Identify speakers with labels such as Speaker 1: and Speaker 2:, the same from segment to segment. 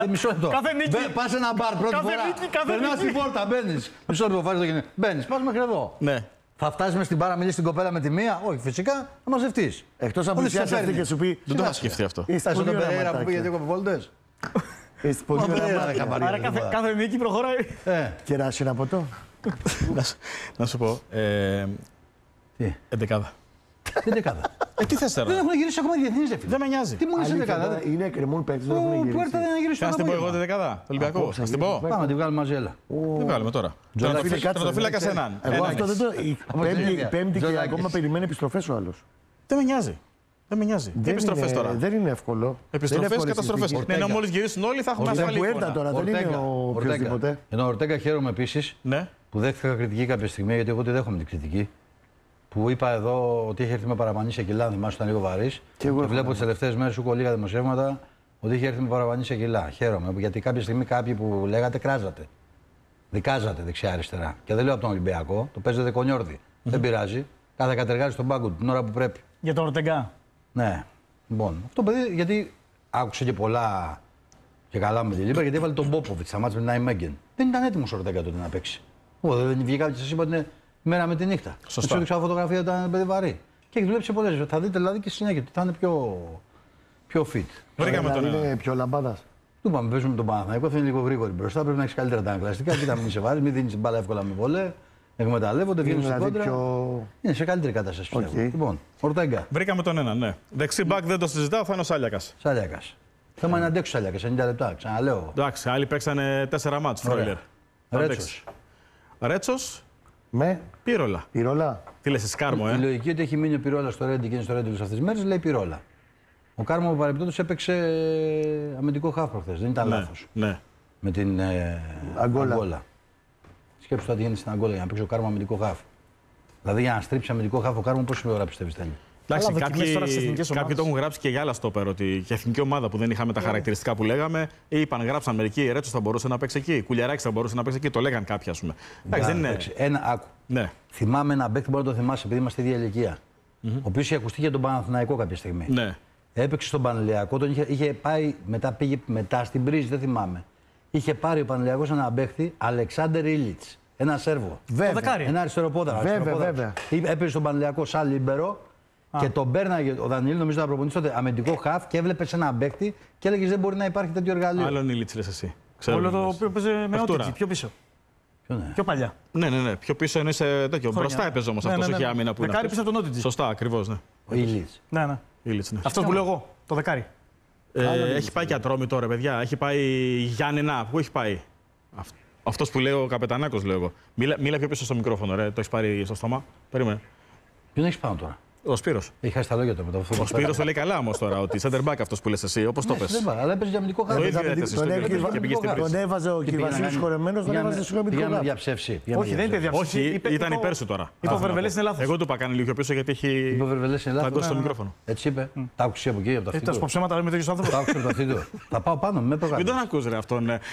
Speaker 1: Μισό λεπτό. Πας σε ένα μπαρ πρώτη φορά. Περνάς την πόρτα, μπαίνεις. Μισό λεπτό, βάζεις το κινητό. Μπαίνεις, πας μέχρι εδώ.
Speaker 2: Ναι.
Speaker 1: Θα φτάσεις μες στην μπάρα, μιλήσεις στην κοπέλα με τη μία. Όχι, φυσικά θα μαζευτείς.
Speaker 3: Εκτός αν πλησιάσει αυτή και σου πει.
Speaker 2: Δεν το είχα σκεφτεί αυτό.
Speaker 1: Είσαι στον Περέιρα που πήγε δύο κοπεβόλτες.
Speaker 3: Είσαι πολύ ωραία.
Speaker 4: Άρα κάθε νίκη προχωράει.
Speaker 3: Κεράσει ένα ποτό.
Speaker 2: Να σου πω.
Speaker 1: Τι.
Speaker 2: 11.
Speaker 1: Τι δεκάδα.
Speaker 2: Τι θες τώρα.
Speaker 1: Δεν έχουν γυρίσει ακόμα οι διεθνείς, ρε φίλε.
Speaker 2: Δεν με νοιάζει.
Speaker 1: Τι μου λες δεκάδα.
Speaker 3: Είναι κρεμούν παίκτες, δεν έχουν
Speaker 1: Ο
Speaker 3: γυρίσει.
Speaker 1: Πουέρτα δεν έχει γυρίσει
Speaker 2: Να
Speaker 1: το
Speaker 2: την πω εγώ
Speaker 1: απόγευμα.
Speaker 2: τη δεκάδα. Το Ολυμπιακό. Να την πω.
Speaker 1: Πάμε να τη βγάλουμε μαζί, έλα.
Speaker 2: Τι βγάλουμε τώρα. Τερματοφύλακα σε έναν.
Speaker 3: Εγώ αυτό δεν το. Πέμπτη και ακόμα περιμένει επιστροφές ο άλλος.
Speaker 2: Δεν με νοιάζει. Δεν με νοιάζει. Τι επιστροφές τώρα.
Speaker 3: Δεν είναι εύκολο.
Speaker 2: Επιστροφές, καταστροφές. Ναι, ενώ μόλις γυρίσουν όλοι θα έχουμε ασφαλή εικόνα.
Speaker 3: Τώρα δεν είναι ο οποιοδήποτε.
Speaker 1: Ενώ ο Ορτέγκα χαίρομαι επίσης που δέχτηκα κριτική κάποια στιγμή, γιατί εγώ τη δέχομαι την κριτική. Που είπα εδώ ότι είχε έρθει με παραπανή σε κιλά, αν θυμάσαι, ήταν λίγο βαρύς. Και βλέπω τις τελευταίες μέρες σου λίγα δημοσιεύματα ότι είχε έρθει με παραπανή σε κιλά. Χαίρομαι, γιατί κάποια στιγμή κάποιοι που λέγατε κράζατε. Δικάζατε δεξιά-αριστερά. Και δεν λέω από τον Ολυμπιακό, το παίζετε κονιόρδι. Δεν πειράζει. Κάθε κατεργάζει στον πάγκο του την ώρα που πρέπει.
Speaker 4: Για τον Ορτεγκά.
Speaker 1: Ναι. Λοιπόν, αυτό το παιδί, γιατί άκουσε και πολλά και καλά με τη Λίμπρα, γιατί έβαλε τον Πόποβιτ στα μάτια με την Νάιμέγγεν. Δεν ήταν έτοιμο ο Ορτέγκα τότε να παίξει. Εγώ δεν βγήκα και σα είπα ότι είναι μέρα με τη νύχτα.
Speaker 2: Σωστά.
Speaker 1: Σου έδειξα φωτογραφία όταν ήταν παιδί βαρύ. Και έχει δουλέψει πολλές φορές. Θα δείτε δηλαδή και στη συνέχεια ότι θα είναι πιο fit.
Speaker 2: Βρήκαμε τον ένα.
Speaker 3: Είναι πιο λαμπάδας.
Speaker 1: Του είπαμε, παίζουμε τον Παναθηναϊκό, αυτό είναι λίγο γρήγορη μπροστά. Πρέπει να έχει καλύτερα τα ανακλαστικά. Κοίτα, μην σε βάρει, μην δίνει την μπάλα εύκολα με βολέ. Εκμεταλλεύονται, βγαίνουν στην κόντρα. Είναι σε καλύτερη κατάσταση πιστεύω. Λοιπόν, Ορτέγκα.
Speaker 2: Βρήκαμε τον έναν, ναι. Δεξί μπακ δεν το συζητάω, θα είναι ο Σάλιακας.
Speaker 1: Σάλιακας. Θέμα είναι να αντέξει ο Σάλιακας, 90 λεπτά, ξαναλέω.
Speaker 2: Εντάξει, άλλοι παίξανε 4 μάτς, Φρόιλερ. Ρέτσος.
Speaker 3: Με.
Speaker 2: Πύρολα.
Speaker 3: Πυρόλα.
Speaker 2: Τι λες, Σκάρμο,
Speaker 1: Η λογική ότι έχει μείνει ο Πυρόλα στο Ρέντι και είναι στο Ρέντι αυτές τις μέρες λέει Πυρόλα. Ο Κάρμο παρεμπιπτόντως έπαιξε αμυντικό χάφ προχθές, δεν ήταν λάθος.
Speaker 2: Ναι.
Speaker 1: Με την Αγκόλα. Σκέψου το τι γίνεται στην Αγκόλα για να παίξει ο Κάρμο αμυντικό χάφ. Δηλαδή για να στρίψει αμυντικό χάφ ο Κάρμο πόση ώρα πιστεύεις θέλει.
Speaker 2: Εντάξει, κάποιοι το έχουν γράψει και για άλλα στόπερ ότι και εθνική ομάδα που δεν είχαμε τα χαρακτηριστικά που λέγαμε, είπαν, γράψαν μερικοί, Ρέτσος θα μπορούσε να παίξει εκεί, Κουλιαράκης θα μπορούσε να παίξει εκεί, το λέγαν κάποιοι, ας πούμε. Εντάξει, δεν είναι.
Speaker 1: Άκου.
Speaker 2: Ναι.
Speaker 1: Θυμάμαι ένα παίκτη, μπορεί να το θυμάσαι, επειδή είμαστε ίδια ηλικία. Ο οποίος είχε ακουστεί για τον Παναθηναϊκό κάποια στιγμή.
Speaker 2: Ναι.
Speaker 1: Έπαιξε στον Πανελιακό, τον είχε πάει, πήγε μετά στην Πρίζη, δεν θυμάμαι. Είχε πάρει ο Πανελιακός έναν παίκτη, Αλεξάντερ Ήλιτς, ένα Σέρβο. Ένα αριστεροπόδαρο.
Speaker 3: Βέβαια.
Speaker 1: Έπαιζε στον Πανελιακό σαν λίμπερο. Και τον πέρναγε ο Δανιήλ, νομίζω να προπονήσει τότε αμυντικό χαφ και έβλεπε σε έναν παίκτη και έλεγε δεν μπορεί να υπάρχει τέτοιο εργαλείο.
Speaker 2: Άλλον Ήλιτς λες εσύ.
Speaker 4: Όλο το οποίο παίζει με Ότιτζι, πιο πίσω. Πιο παλιά.
Speaker 2: Ναι. Πιο πίσω εννοείς τέτοιο. Μπροστά έπαιζε όμως αυτός, όχι άμυνα που είναι.
Speaker 4: Δεκάρι πίσω από τον Ότιτζι.
Speaker 2: Σωστά, ακριβώς, ναι.
Speaker 1: Ο Ήλιτς.
Speaker 4: Ναι.
Speaker 2: Ήλιτς, ναι.
Speaker 4: Αυτό που λέω εγώ, το δεκάρι.
Speaker 2: Έχει πάει και Ατρόμη τώρα, παιδιά. Έχει πάει Γιάννενα. Πού έχει πάει. Αυτός που λέει ο Καπετανάκος, λέω εγώ. Μίλα πιο πίσω στο μικρόφωνο, ρε. Το έχει πάρει στο στόμα. Περίμενε.
Speaker 1: Ποιον έχει πάνω τώρα.
Speaker 2: Ο Σπύρος.
Speaker 1: Έχει χάσει τα λόγια του μετά.
Speaker 2: Ο Σπύρος το λέει καλά όμως τώρα, ότι center back αυτός που λες εσύ, όπως το πες.
Speaker 1: Αλλά έπαιζε για αμυντικό χάφ.
Speaker 3: Τον έβαζε ο Κιβασίλης χορεμένος, τον έβαζε στο αμυντικό χάφ.
Speaker 1: Διαψεύσει.
Speaker 4: Όχι, δεν είπε διαψεύσει.
Speaker 2: Όχι, ήταν υπέρ σου τώρα.
Speaker 4: Είπε ο Βερβελές είναι λάθος.
Speaker 2: Εγώ του είπα κάνει λίγο πιο πίσω γιατί έχει ταγκώσει το μικρόφωνο.
Speaker 1: Έτσι είπε. Τα άκουσε από εκεί, από τα αυτή
Speaker 4: του. Τα ψέματα λέμε τέτοιους άνθρωπους.
Speaker 1: Τα άκουσε από τα αυτή του. Θα πάω πάνω, με προκαλεί.
Speaker 2: Μην τον ακούς ρε αυτόν. Εγώ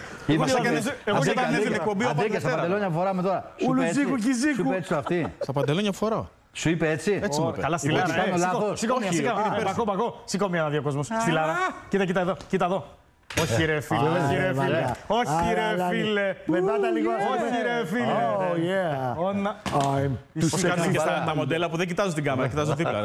Speaker 1: και
Speaker 2: όταν έδινε εκπομπή ο
Speaker 1: Αντρίκια, στα παντελόνια φοράμε τώρα.
Speaker 3: Ουλουζίκου και
Speaker 1: Σου είπε έτσι αυτή.
Speaker 2: Στα παντελόνια φοράω.
Speaker 1: Σου είπε έτσι.
Speaker 2: Έτσι μου είπε.
Speaker 4: Καλά, στη Λάρα. Σήκω μία. Πακό. Σήκω μία, ένα-δύο κόσμος. Στη Λάρα. Κοίτα εδώ. Όχι ρε φίλε. Όχι ρε φίλε.
Speaker 3: Μετά λίγο.
Speaker 4: Όχι ρε φίλε.
Speaker 2: Πώς κάνουν και τα μοντέλα που δεν κοιτάζουν την κάμερα, κοιτάζουν δίπλα ρε.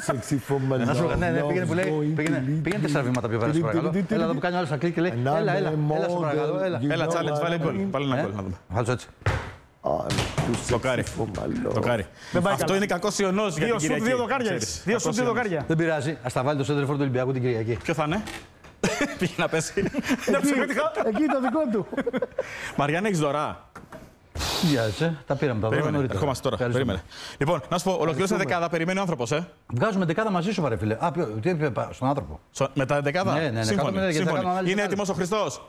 Speaker 1: Ναι, πήγαινε 4 βήματα πιο πέρα, σε παρακαλώ. Έλα εδώ που κάνει ο άλλος θα κλικ και λέει έλα, σε παρακαλώ, έλα.
Speaker 2: Challenge, βάλε γκολ. Πάλι ένα γκολ να δούμε.
Speaker 1: Βάλω έτσι.
Speaker 2: Τοκάρι. Αυτό είναι κακός ιονός για την Κυριακή.
Speaker 4: Δύο σουτ, δύο δοκάρια.
Speaker 1: Δεν πειράζει, ας τα βάλει το σέντερφορ του Ολυμπιακού την Κυριακή.
Speaker 2: Ποιο θα είναι? Πήγε να πέσει.
Speaker 3: Εκεί το δικό του.
Speaker 2: Μαριάννη, έχεις δωρά?
Speaker 1: Βιάζεσαι, τα πήραμε τα δώρα νωρίτερα.
Speaker 2: Ερχόμαστε τώρα. Περίμενε. Λοιπόν, να σου πω, ολοκλήρωσε δεκάδα, περιμένει ο άνθρωπος,
Speaker 1: Βγάζουμε δεκάδα μαζί σου, παρε φίλε. Τι είπε στον άνθρωπο.
Speaker 2: Με τα δεκάδα.
Speaker 1: Ναι,
Speaker 2: σύμφωνοι. Είναι έτοιμος ο Χριστός.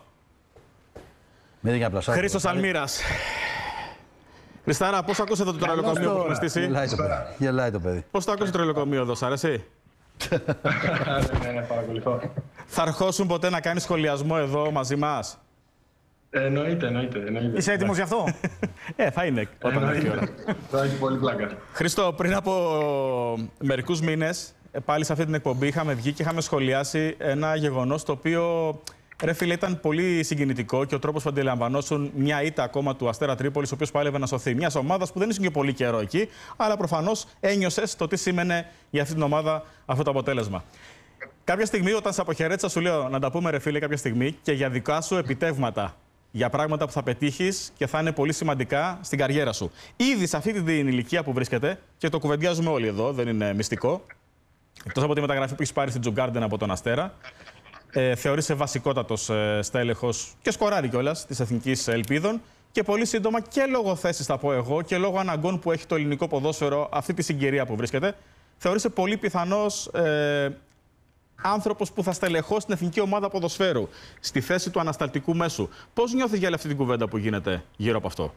Speaker 2: Χρήστος Αλμύρας. Χριστάρα, πώς ακούσε εδώ το τρελοκομείο που έχουμε στήσει?
Speaker 1: Γελάει το παιδί.
Speaker 2: Πώς το ακούσε το τρελοκομείο εδώ, σ' αρέσει?
Speaker 5: Ναι, παρακολουθώ.
Speaker 2: Θα αρχώσουν ποτέ να κάνεις σχολιασμό εδώ μαζί μας?
Speaker 5: Εννοείται.
Speaker 4: Είσαι έτοιμος γι' αυτό?
Speaker 2: Θα είναι όταν έρθει η ώρα.
Speaker 5: Θα έχει πολύ πλάκα.
Speaker 2: Χρήστο, πριν από μερικούς μήνες, πάλι σε αυτή την εκπομπή είχαμε βγει και είχαμε σχολιάσει ένα γεγονός το οποίο Ρε φίλε, ήταν πολύ συγκινητικό και ο τρόπος που αντιλαμβανόσουν μια ήττα ακόμα του Αστέρα Τρίπολης, ο οποίος πάλευε να σωθεί. Μια ομάδα που δεν ήσουν και πολύ καιρό εκεί, αλλά προφανώς ένιωσες το τι σήμαινε για αυτή την ομάδα αυτό το αποτέλεσμα. Κάποια στιγμή, όταν σε αποχαιρέτησα, σου λέω να τα πούμε, ρε φίλε, κάποια στιγμή και για δικά σου επιτεύγματα. Για πράγματα που θα πετύχεις και θα είναι πολύ σημαντικά στην καριέρα σου. Ήδη σε αυτή την ηλικία που βρίσκεται, και το κουβεντιάζουμε όλοι εδώ, δεν είναι μυστικό, εκτός από τη μεταγραφή που έχει πάρει στην Τζουγκάρντεν από τον Αστέρα, θεωρείσαι βασικότατος στέλεχος και σκοράρει κιόλας της Εθνικής Ελπίδων. Και πολύ σύντομα και λόγω θέσης, θα πω εγώ, και λόγω αναγκών που έχει το ελληνικό ποδόσφαιρο αυτή τη συγκυρία που βρίσκεται, θεωρείσαι πολύ πιθανός άνθρωπος που θα στελεχώσει την εθνική ομάδα ποδοσφαίρου στη θέση του ανασταλτικού μέσου. Πώς νιώθεις για όλη αυτή την κουβέντα που γίνεται γύρω από αυτό?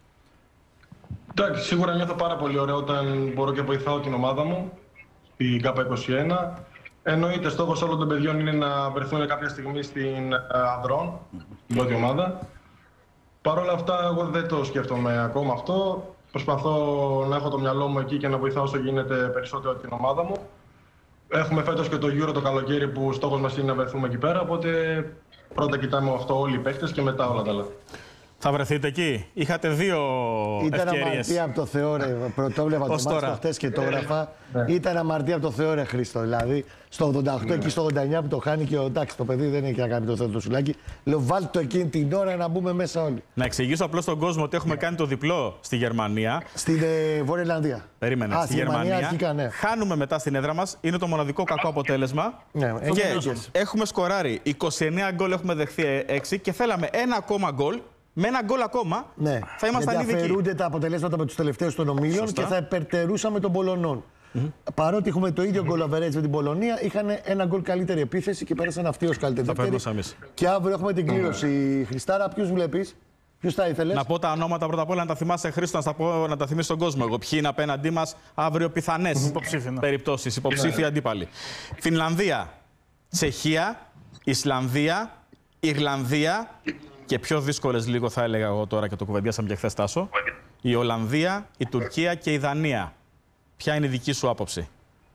Speaker 5: Εντάξει, σίγουρα νιώθω πάρα πολύ ωραία όταν μπορώ και βοηθάω την ομάδα μου, την ΚΑΠΑ21. Εννοείται, στόχος όλων των παιδιών είναι να βρεθούν κάποια στιγμή στην Ανδρών, την πρώτη ομάδα. Παρ' όλα αυτά, εγώ δεν το σκέφτομαι ακόμα αυτό. Προσπαθώ να έχω το μυαλό μου εκεί και να βοηθάω όσο γίνεται περισσότερο την ομάδα μου. Έχουμε φέτος και το Euro το καλοκαίρι που στόχος μας είναι να βρεθούμε εκεί πέρα, οπότε πρώτα κοιτάμε αυτό όλοι οι παίκτες και μετά όλα τα άλλα.
Speaker 2: Θα βρεθείτε εκεί? Είχατε δύο ευκαιρίες.
Speaker 3: Ήταν αμαρτία από το Θεό, ρε. Πρωτόβλεπα το μάτσο χτες και το έγραφα. Ήταν αμαρτία από το Θεό, ρε Χρήστο. Δηλαδή, στο 88 εκεί στο 89 που το χάνει και εντάξει, το παιδί δεν έχει να κάνει το Θεό το σουλάκι. Λέω, βάλτε το εκείνη την ώρα να μπούμε μέσα όλοι.
Speaker 2: Να εξηγήσω απλώς στον κόσμο ότι έχουμε κάνει το διπλό στη Γερμανία.
Speaker 3: Στην Βόρεια Ιρλανδία.
Speaker 2: Περίμενε. Στη Γερμανία. Αρχικά, ναι. Χάνουμε μετά στην έδρα μας. Είναι το μοναδικό κακό αποτέλεσμα.
Speaker 3: Ναι,
Speaker 2: και έχουμε σκοράρει 29 γκολ, έχουμε δεχθεί 6 και θέλαμε ένα ακόμα γκολ. Με ένα γκολ ακόμα θα ήμασταν ήδη εκεί.
Speaker 3: Αφαιρούνται τα αποτελέσματα με τους τελευταίους των ομίλων και θα υπερτερούσαμε των Πολωνών. Παρότι έχουμε το ίδιο γκολ average με την Πολωνία, είχαν ένα γκολ καλύτερη επίθεση και πέρασαν αυτοί ως καλύτερη.
Speaker 2: Θα περνούσαμε εμείς.
Speaker 3: Και αύριο έχουμε την κλήρωση. Χριστάρα, ποιους βλέπεις? Ποιους θα ήθελες?
Speaker 2: Να πω τα ονόματα πρώτα απ' όλα, να τα θυμάσαι, Χρήστο, να τα θυμίσεις στον κόσμο. Εγώ ποιοι είναι απέναντί μας αύριο πιθανές περιπτώσεις, υποψήφοι αντίπαλοι. Φινλανδία, Τσεχία, Ισλανδία, Ιρλανδία. Και πιο δύσκολες λίγο θα έλεγα εγώ τώρα και το κουβεντιάσαμε και χθες, Τάσο. Η Ολλανδία, η Τουρκία και η Δανία. Ποια είναι η δική σου άποψη?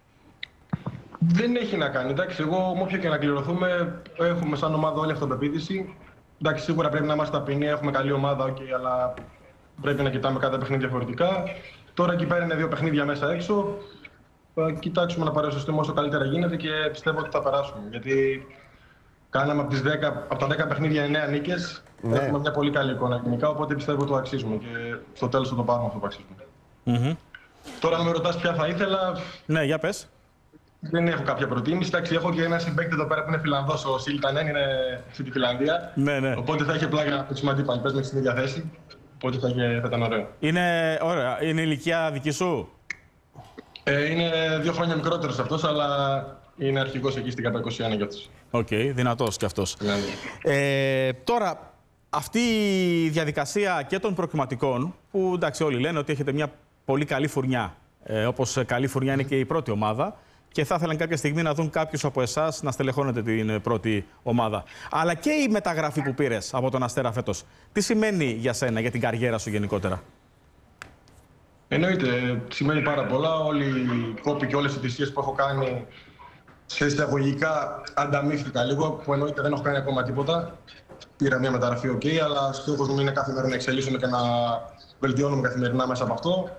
Speaker 5: Δεν έχει να κάνει. Εντάξει, εγώ με όποιο και να κληρωθούμε, έχουμε σαν ομάδα όλη αυτοπεποίθηση. Εντάξει, σίγουρα πρέπει να είμαστε ταπεινοί, έχουμε καλή ομάδα, okay, αλλά πρέπει να κοιτάμε κάθε παιχνίδι διαφορετικά. Τώρα εκεί πέρα είναι 2 παιχνίδια μέσα έξω. Θα κοιτάξουμε να παρουσιαστούμε όσο καλύτερα γίνεται και πιστεύω ότι θα περάσουμε. Γιατί κάναμε από τα 10 παιχνίδια 9 νίκες. Ναι. Έχουμε μια πολύ καλή εικόνα γενικά, οπότε πιστεύω ότι το αξίζουμε και στο τέλος θα το πάρουμε αυτό που αξίζουμε. Τώρα, αν με ρωτάς ποια θα ήθελα.
Speaker 2: Ναι, για πες.
Speaker 5: Δεν έχω κάποια προτίμηση. Εντάξει, έχω και ένα συμπαίκτη εδώ πέρα που είναι Φιλανδός. Ο Σίλτανεν είναι στη Φιλανδία.
Speaker 2: Ναι.
Speaker 5: Οπότε θα είχε πλάκα να παίξουμε αντίπαλοι. Παίζουμε στην ίδια θέση. Οπότε θα ήταν ωραίο.
Speaker 2: Είναι ωραία. Είναι η ηλικία δική σου?
Speaker 5: Είναι 2 χρόνια μικρότερος αυτός, αλλά είναι αρχηγός εκεί στην ΚΑΠΑ21 για αυτός.
Speaker 2: Οκ, δυνατός κι αυτός. Τώρα, αυτή η διαδικασία και των προκριματικών, που εντάξει όλοι λένε ότι έχετε μια πολύ καλή φουρνιά, όπως καλή φουρνιά είναι και η πρώτη ομάδα, και θα ήθελαν κάποια στιγμή να δουν κάποιους από εσάς να στελεχώνετε την πρώτη ομάδα. Αλλά και η μεταγραφή που πήρες από τον Αστέρα φέτος, τι σημαίνει για σένα, για την καριέρα σου γενικότερα?
Speaker 5: Εννοείται, σημαίνει πάρα πολλά. Όλοι οι κόποι και όλες οι θυσίες που έχω κάνει σε εισαγωγικά ανταμείφθηκα λίγο, που εννοείται δεν έχω κάνει ακόμα τίποτα. Πήρα μια μεταγραφή, OK, αλλά στόχος μου είναι κάθε μέρα να εξελίσσομαι και να βελτιώνομαι καθημερινά μέσα από αυτό.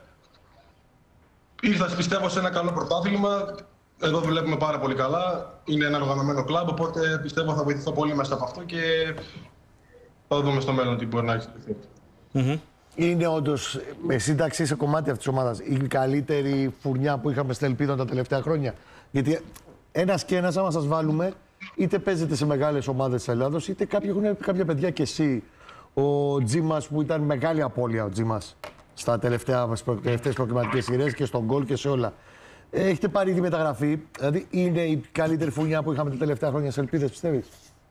Speaker 5: Ήρθα, πιστεύω, σε ένα καλό πρωτάθλημα. Εδώ δουλεύουμε πάρα πολύ καλά. Είναι ένα οργανωμένο κλαμπ, οπότε πιστεύω θα βοηθηθώ πολύ μέσα από αυτό και θα δούμε στο μέλλον τι μπορεί να εξελιχθεί.
Speaker 3: Είναι όντως, εσύ εντάξει είσαι κομμάτι αυτής της ομάδας, η καλύτερη φουρνιά που είχαμε στην Ελπίδα τα τελευταία χρόνια? Γιατί ένας και ένας, άμα σας βάλουμε, είτε παίζετε σε μεγάλες ομάδες της Ελλάδος, είτε κάποιοι έχουν κάποια παιδιά και εσύ. Ο Τζίμας που ήταν μεγάλη απώλεια, ο Τζίμας, στα τελευταίες προκριματικές σειρές και στον γκολ και σε όλα. Έχετε πάρει τη μεταγραφή, δηλαδή είναι η καλύτερη φουρνιά που είχαμε τα τελευταία χρόνια σε Ελπίδες, πιστεύεις?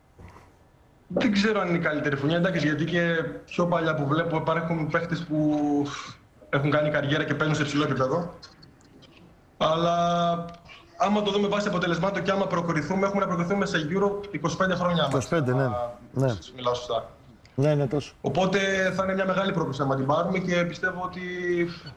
Speaker 5: Δεν ξέρω αν είναι η καλύτερη φουρνιά, εντάξει, γιατί και πιο παλιά που βλέπω υπάρχουν παίχτες που έχουν κάνει καριέρα και παίζουν σε υψηλό επίπεδο. Αλλά άμα το δούμε βάσει αποτελεσμάτων και άμα προκριθούμε, έχουμε να προκριθούμε σε Euro 25 χρόνια.
Speaker 3: 25, ναι.
Speaker 5: Μιλάω σωστά.
Speaker 3: Ναι, τόσο.
Speaker 5: Οπότε θα είναι μια μεγάλη πρόκληση να την πάρουμε και πιστεύω ότι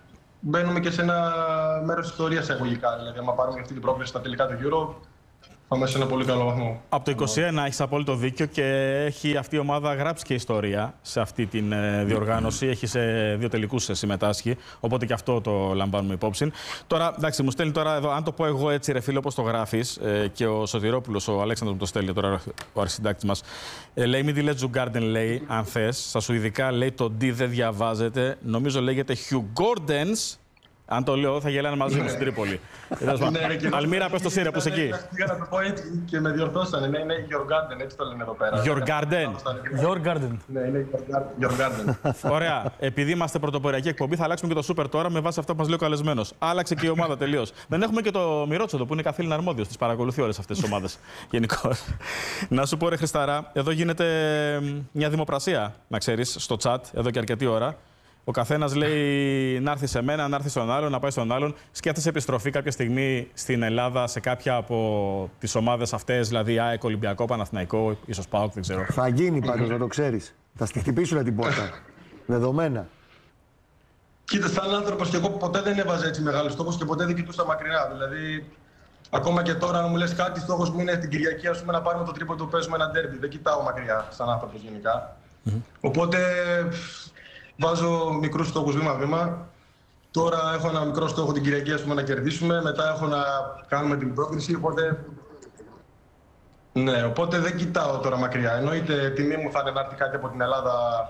Speaker 5: μπαίνουμε και σε ένα μέρος της ιστορίας εγωγικά. Δηλαδή, άμα πάρουμε αυτή την πρόκληση στα τελικά του Euro, πάμε σε ένα πολύ καλό βαθμό.
Speaker 2: Από το 21 έχεις απόλυτο δίκιο και έχει αυτή η ομάδα γράψει και ιστορία σε αυτή τη διοργάνωση. Έχει σε 2 τελικούς συμμετάσχει, οπότε και αυτό το λαμβάνουμε υπόψη. Τώρα, εντάξει, μου στέλνει τώρα εδώ, αν το πω εγώ έτσι, ρε φίλε, όπως το γράφεις, και ο Σωτηρόπουλος, ο Αλέξανδρος μου το στέλνει τώρα, ο αρχισυντάκτης μας. Λέει, μην τη λες Τζουγκάρντεν, λέει, αν θες. Στα σουηδικά λέει το D δεν διαβάζεται. Νομίζω λέγεται Hjugårdens. Αν το λέω, θα γελάνε μαζί μου στην Τρίπολη. Αλμύρα, πες το Σύρε, που είσαι εκεί.
Speaker 5: Πήγα να το πω έτσι και με διορθώσανε. Ναι, είναι Hjorgarden, έτσι το λένε εδώ πέρα.
Speaker 2: Hjorgarden.
Speaker 5: Ναι, είναι Hjorgarden.
Speaker 2: Ωραία. Επειδή είμαστε πρωτοποριακή εκπομπή, θα αλλάξουμε και το Super τώρα με βάση αυτά που μας λέει ο καλεσμένος. Άλλαξε και η ομάδα τελείως. Δεν έχουμε και το Μιρότσοτο που είναι καθήλυνα αρμόδιος. Τις παρακολουθεί όλες αυτές τις ομάδες γενικώς. Να σου πω, ρε Χρισταρά, εδώ γίνεται μια δημοπρασία, να ξέρεις, στο chat εδώ και αρκετή ώρα. Ο καθένας λέει να έρθει σε μένα, να έρθει στον άλλον, να πάει στον άλλον. Σκέφτεσαι επιστροφή κάποια στιγμή στην Ελλάδα σε κάποια από τις ομάδες αυτές, δηλαδή ΑΕΚ, Ολυμπιακό, Παναθηναϊκό, ίσως ΠΑΟΚ, δεν ξέρω.
Speaker 3: Θα γίνει πάντως, να το ξέρεις. Θα στη χτυπήσουν την πόρτα. Δεδομένα.
Speaker 5: Κοίτα, σαν άνθρωπος και εγώ ποτέ δεν έβαζα έτσι μεγάλους στόχους και ποτέ δεν κοιτούσα μακριά. Δηλαδή, ακόμα και τώρα, αν μου λες κάτι, στόχος μου είναι την Κυριακή, ας πούμε, να πάρουμε το τρίποντο που παίζουμε ένα ντέρμπι. Δεν κοιτάω μακριά, σαν άνθρωπος γενικά. Οπότε. Βάζω μικρούς στόχους βήμα-βήμα. Τώρα έχω ένα μικρό στόχο την Κυριακή, ας πούμε, να κερδίσουμε. Μετά έχω να κάνουμε την πρόκριση. Οπότε, ναι, οπότε δεν κοιτάω τώρα μακριά. Εννοείται τιμή μου θα είναι να έρθει κάτι από την Ελλάδα,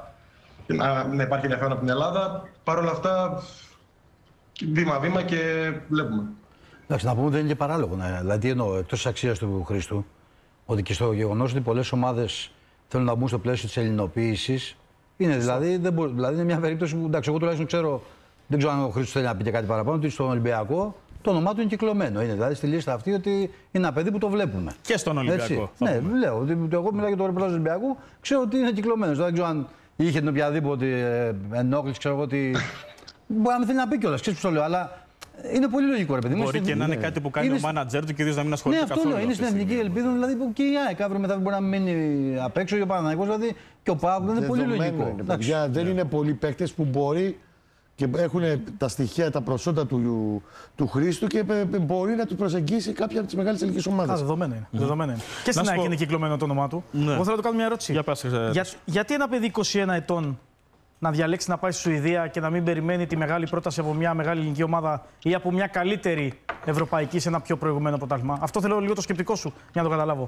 Speaker 5: να υπάρχει ενδιαφέρον από την Ελλάδα. Παρ' όλα αυτά, βήμα-βήμα και βλέπουμε.
Speaker 1: Εντάξει, να πούμε ότι δεν είναι και παράλογο. Δηλαδή, εννοώ εκτός της αξίας του Χρήστου, ότι και στο γεγονός ότι πολλές ομάδες θέλουν να μπουν στο πλαίσιο της ελληνοποίησης. Είναι δηλαδή, δηλαδή είναι μια περίπτωση που, εντάξει, εγώ τουλάχιστον ξέρω, δεν ξέρω αν ο Χρήστος θέλει να πει και κάτι παραπάνω, ότι στον Ολυμπιακό το όνομά του είναι κυκλωμένο. Είναι δηλαδή στη λίστα αυτή ότι είναι ένα παιδί που το βλέπουμε.
Speaker 2: Και στον Ολυμπιακό.
Speaker 1: Ναι, λέω ότι εγώ μιλάω για το ρεπορτάζ του Ολυμπιακού, ξέρω ότι είναι κυκλωμένο. Δεν ξέρω αν είχε την οποιαδήποτε ενόχληση, ξέρω εγώ ότι. Μπορεί να μην θέλει να πει κιόλας, ξέρεις που το λέω, αλλά. Είναι πολύ λογικό, ρε παιδί μου.
Speaker 2: Μπορεί και να είναι κάτι που κάνει ο μάνατζερ του και ιδίως να μην ασχολείται καθόλου.
Speaker 1: Ναι, αυτό λέω. Είναι στην εθνική ελπίδα, δηλαδή που και η ΑΕΚ αύριο μετά μπορεί να μείνει απ' έξω, ο Παναθηναϊκός, δηλαδή και ο ΠΑΟΚ. Είναι πολύ λογικό.
Speaker 3: Δεν είναι πολλοί παίκτες που μπορεί και έχουν τα στοιχεία, τα προσόντα του Χρήστου και μπορεί να του προσεγγίσει κάποια από τις μεγάλες ελληνικές ομάδες.
Speaker 4: Δεδομένα είναι. Και στην ΑΕΚ είναι κυκλωμένο το όνομά του. Εγώ θέλω να του κάνω μια ερώτηση. Γιατί ένα παιδί 21 ετών να διαλέξει να πάει στη Σουηδία και να μην περιμένει τη μεγάλη πρόταση από μια μεγάλη ελληνική ομάδα ή από μια καλύτερη ευρωπαϊκή σε ένα πιο προηγουμένο πρωτάθλημα? Αυτό θέλω λίγο το σκεπτικό σου για να το καταλάβω.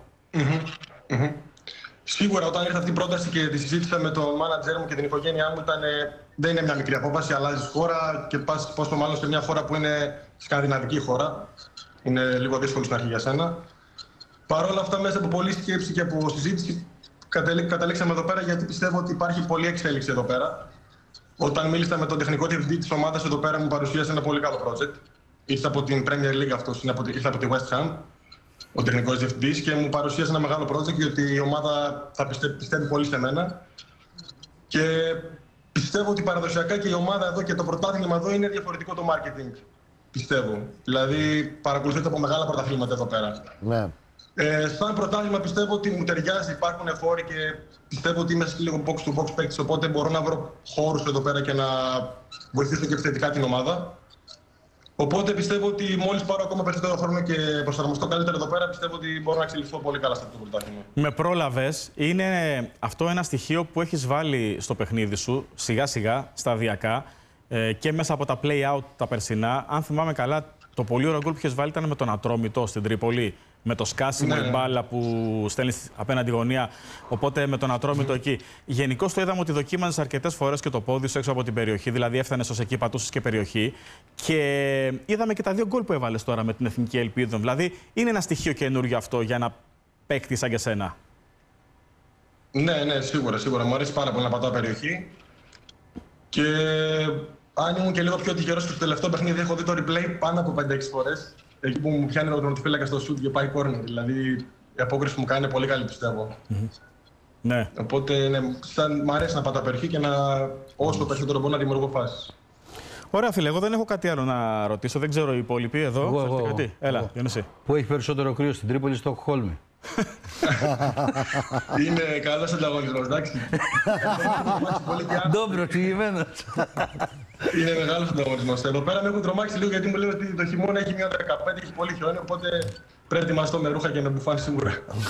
Speaker 5: Σίγουρα, όταν ήρθε αυτή η πρόταση και τη συζήτησα με τον μάνατζερ μου και την οικογένειά μου, δεν είναι μια μικρή απόφαση. Αλλάζει χώρα και πας πόσο μάλλον σε μια χώρα που είναι σκανδιναβική χώρα. Είναι λίγο δύσκολο στην αρχή για σένα. Παρ' όλα αυτά, μέσα από πολλή σκέψη και από συζήτηση, καταλήξαμε εδώ πέρα γιατί πιστεύω ότι υπάρχει πολλή εξέλιξη εδώ πέρα. Όταν μίλησα με τον τεχνικό διευθυντή της ομάδας εδώ πέρα, μου παρουσίασε ένα πολύ καλό project. Ήρθε από την Premier League αυτός, ήρθε από τη West Ham, ο τεχνικός διευθυντής, και μου παρουσίασε ένα μεγάλο project γιατί η ομάδα θα πιστεύει πολύ σε μένα. Και πιστεύω ότι παραδοσιακά και η ομάδα εδώ και το πρωτάθλημα εδώ είναι διαφορετικό το marketing. Πιστεύω. Δηλαδή παρακολουθείτε από μεγάλα πρωταθλήματα εδώ πέρα.
Speaker 3: Ναι.
Speaker 5: Σαν πρωτάθλημα πιστεύω ότι μου ταιριάζει, υπάρχουν φόροι και πιστεύω ότι είμαι λίγο box to box παίκτης, οπότε μπορώ να βρω χώρους εδώ πέρα και να βοηθήσω και επιθετικά την ομάδα. Οπότε πιστεύω ότι μόλις πάρω ακόμα περισσότερο χρόνο και προσαρμοστώ καλύτερα εδώ πέρα, πιστεύω ότι μπορώ να εξελιχθώ πολύ καλά σε αυτό το πρωτάθλημα.
Speaker 2: Με πρόλαβες, είναι αυτό ένα στοιχείο που έχεις βάλει στο παιχνίδι σου σιγά σιγά, σταδιακά και μέσα από τα play-out τα περσινά. Αν θυμάμαι καλά, το πολύ ωραίο γκολ που είχες βάλει ήταν με τον Ατρόμητο στην Τρίπολη. Με το σκάσιμο η μπάλα που στέλνει απέναντι γωνία. Οπότε με τον Ατρόμητο εκεί. Γενικώς το είδαμε ότι δοκίμαζες αρκετές φορές και το πόδι σου έξω από την περιοχή. Δηλαδή έφτανες ως εκεί, πατούσες και περιοχή. Και είδαμε και τα 2 γκολ που έβαλες τώρα με την Εθνική Ελπίδα. Δηλαδή είναι ένα στοιχείο καινούργιο αυτό για να παίκτη σαν και σένα.
Speaker 5: Ναι, σίγουρα. Μου αρέσει πάρα πολύ να πατάω περιοχή. Και αν ήμουν και λίγο πιο τυχερός στο τελευταίο παιχνίδι, έχω δει το replay πάνω από 5-6 φορές. Εκεί που μου πιάνει ο τερματοφύλακας στο σουτ και πάει corner. Δηλαδή η απόκριση που μου κάνει είναι πολύ καλή, πιστεύω.
Speaker 2: Ναι.
Speaker 5: Οπότε μου αρέσει να πατάω περιοχή και όσο περισσότερο μπορώ να δημιουργώ φάσεις.
Speaker 2: Ωραία, φίλε. Εγώ δεν έχω κάτι άλλο να ρωτήσω. Δεν ξέρω οι υπόλοιποι εδώ.
Speaker 1: Εγώ.
Speaker 2: Έλα, Διονύση.
Speaker 1: Πού έχει περισσότερο κρύο, στην Τρίπολη ή στο Στοκχόλμη?
Speaker 5: Είναι καλός ανταγωνισμός, εντάξει.
Speaker 1: Ντόμπρο, ξηγημένος.
Speaker 5: Είναι μεγάλο ο ανταγωνισμός. Εδώ πέρα με έχουν τρομάξει λίγο γιατί μου λένε ότι το χειμώνα έχει μια 15, έχει πολύ χιόνι. Οπότε πρέπει να ετοιμαστώ με ρούχα και με μπουφάν σίγουρα.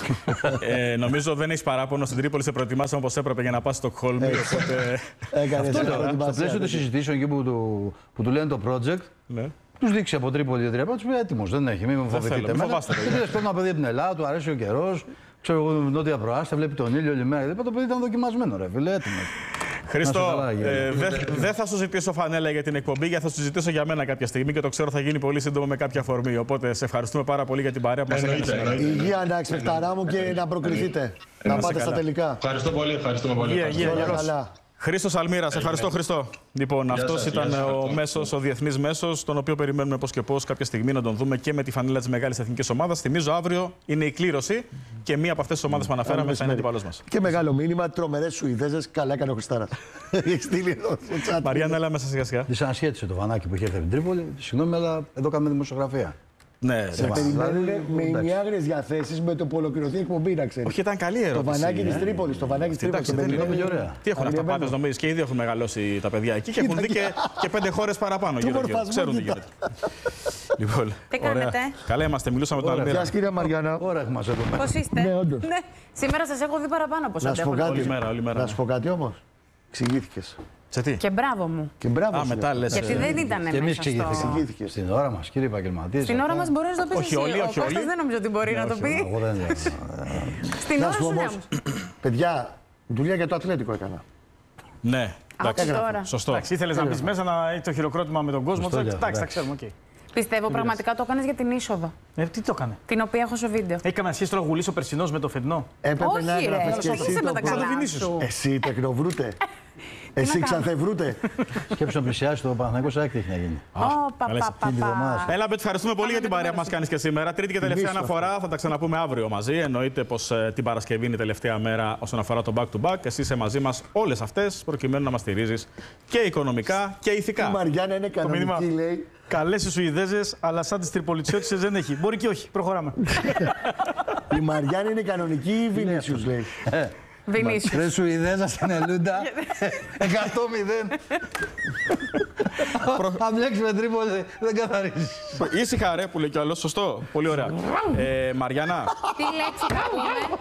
Speaker 2: Νομίζω δεν έχει παράπονο. Στην Τρίπολη σε προετοιμάσαμε όπως έπρεπε για να πας στο Στοκχόλμη.
Speaker 3: Έκανε
Speaker 1: Στο πλαίσιο των συζητήσεων εκεί που του λένε το project, του δείξει από Τρίπολη 3 του πει έτοιμο. Δεν έχει, μην με φοβηθείτε.
Speaker 2: Μην φοβάστε.
Speaker 1: Γιατί παίρνω ένα παιδί από την Ελλάδα, του αρέσει ο καιρό. Ξέρω εγώ, νότια προάστια, βλέπει τον ήλιο όλη μέρα. Το παιδί ήταν δοκιμασμένο, ρε φίλε, έτοιμο.
Speaker 2: Χρήστο, δεν θα σου ζητήσω φανέλα για την εκπομπή, γιατί θα σου ζητήσω για μένα κάποια στιγμή και το ξέρω θα γίνει πολύ σύντομα με κάποια αφορμή. Οπότε σε ευχαριστούμε πάρα πολύ για την παρέα που μας έκανες.
Speaker 3: Υγεία, εντάξει, παιχταρά μου και να προκριθείτε. Να πάτε στα τελικά.
Speaker 5: Ευχαριστώ πολύ, ευχαριστούμε πολύ.
Speaker 3: Καλά.
Speaker 2: Χρήστος Αλμύρας, ευχαριστώ Χρήστο. Λοιπόν, αυτός ήταν ο μέσος, ο διεθνής μέσος, τον οποίο περιμένουμε πώς και πώς κάποια στιγμή να τον δούμε και με τη φανέλα της μεγάλης εθνικής ομάδας. Θυμίζω, αύριο είναι η κλήρωση και μία από αυτές τις ομάδες που αναφέραμε θα είναι αντίπαλός μας.
Speaker 3: Και μεγάλο μήνυμα, τρομερές Σουηδέζες, καλά έκανε ο Χριστάρας. Έχει στείλει εδώ στο chat.
Speaker 2: Μαριάννα, έλα μέσα σιγά-σιγά.
Speaker 1: Τη ανασχέτισε το βανάκι που είχε έρθει από την Τρίπολη. Συγγνώμη, αλλά εδώ κάνουμε δημοσιογραφία.
Speaker 2: Ναι,
Speaker 3: σε περιμένουν με ημιάγριες διαθέσεις με το που ολοκληρωθεί η εκπομπή, να ξέρεις.
Speaker 2: Όχι, ήταν καλή ερώτηση.
Speaker 3: Το βανάκι της Τρίπολης. Το βανάκι της Τρίπολης.
Speaker 1: Τι
Speaker 2: έχουν αυτά πάντως, νομίζεις, και ήδη έχουν μεγαλώσει τα παιδιά εκεί και έχουν δει και 5 χώρες παραπάνω. Ξέρουν τι γίνεται. Λοιπόν,
Speaker 6: τι κάνετε?
Speaker 2: Καλά είμαστε, μιλούσαμε με τον Αλμύρα.
Speaker 3: Γεια κυρία Μαριάννα.
Speaker 1: Ωραία, έχουμε εδώ.
Speaker 6: Πώς είστε?
Speaker 3: Ναι, όντως.
Speaker 6: Ναι. Σήμερα σας έχω δει παραπάνω από σας.
Speaker 2: Όλη μέρα.
Speaker 3: Να σου πω κάτι όμως. Εξηγήθηκες.
Speaker 2: Σε τι?
Speaker 6: Και μπράβο μου.
Speaker 3: Και μπράβο σου.
Speaker 2: Μετά λες.
Speaker 6: Γιατί δεν ήταν
Speaker 1: Και εμείς
Speaker 6: μέσα στο...
Speaker 3: Εξηγήθηκες.
Speaker 1: Στην ώρα μας, κύριε επαγγελματίες.
Speaker 6: Στην ώρα μας μπορεί να το πεις
Speaker 2: Όχι
Speaker 6: εσύ.
Speaker 2: όλοι,
Speaker 6: Ο
Speaker 2: όχι
Speaker 6: Κώστας
Speaker 2: όλοι.
Speaker 6: δεν νομίζω ότι μπορεί να το πει.
Speaker 1: Εγώ δεν
Speaker 6: Στην ώρα σου ναι.
Speaker 3: Παιδιά, δουλειά για το Αθλέτικο έκανα.
Speaker 2: Ναι, εντάξει.
Speaker 6: Τώρα.
Speaker 2: Σωστό.
Speaker 4: Ήθελες να μπεις μέσα να έχει το χειροκρότημα με τον κόσμο. Εντάξει, τα ξέρουμε.
Speaker 6: Πιστεύω πραγματικά το έκανες για την είσοδο.
Speaker 4: Τι το έκανε?
Speaker 6: Την οποία έχω στο βίντεο.
Speaker 4: Έχει κανένα σχέση τώρα ο Γουλής ο περσινός με το φετινό?
Speaker 3: Έπρεπε να
Speaker 6: Όχι ρε,
Speaker 3: έγραφες και εσύ
Speaker 6: είσαι με
Speaker 3: το
Speaker 6: τα καλά σου.
Speaker 3: Εσύ τεκνοβρούτε. Εσύ ξανθευρούτε.
Speaker 1: Σκέψου να πλησιάσει το Παναθηναϊκός, άκρη έχει να γίνει.
Speaker 2: Έλα, Μπετ, ευχαριστούμε πολύ για την παρέα που μας κάνεις και σήμερα. Τρίτη και τελευταία αναφορά, θα τα ξαναπούμε αύριο μαζί. Εννοείται πως την Παρασκευή είναι η τελευταία μέρα όσον αφορά το back-to-back. Εσύ είσαι μαζί μας όλες αυτές, προκειμένου να μας στηρίζεις και οικονομικά και ηθικά.
Speaker 3: Η Μαριάννα είναι κανονική, λέει.
Speaker 4: Καλές οι Σουηδέζες, αλλά σαν τις Τριπολιτσιώτισσες δεν έχει. Μπορεί και όχι. Προχωράμε.
Speaker 3: Η Μαριάννα είναι κανονική ή Βινίσιους, λέει.
Speaker 6: Βινίσιους.
Speaker 1: Ρε Σουηδέζα στην Ελούντα. 100-0. Αν μπλέξει με Τρίπολη, δεν καθαρίζει.
Speaker 2: Ήσυχα, ρε, που λέει κι άλλος. Σωστό. Πολύ ωραία. Μαριάννα.
Speaker 6: Τι λέξη θα πούμε?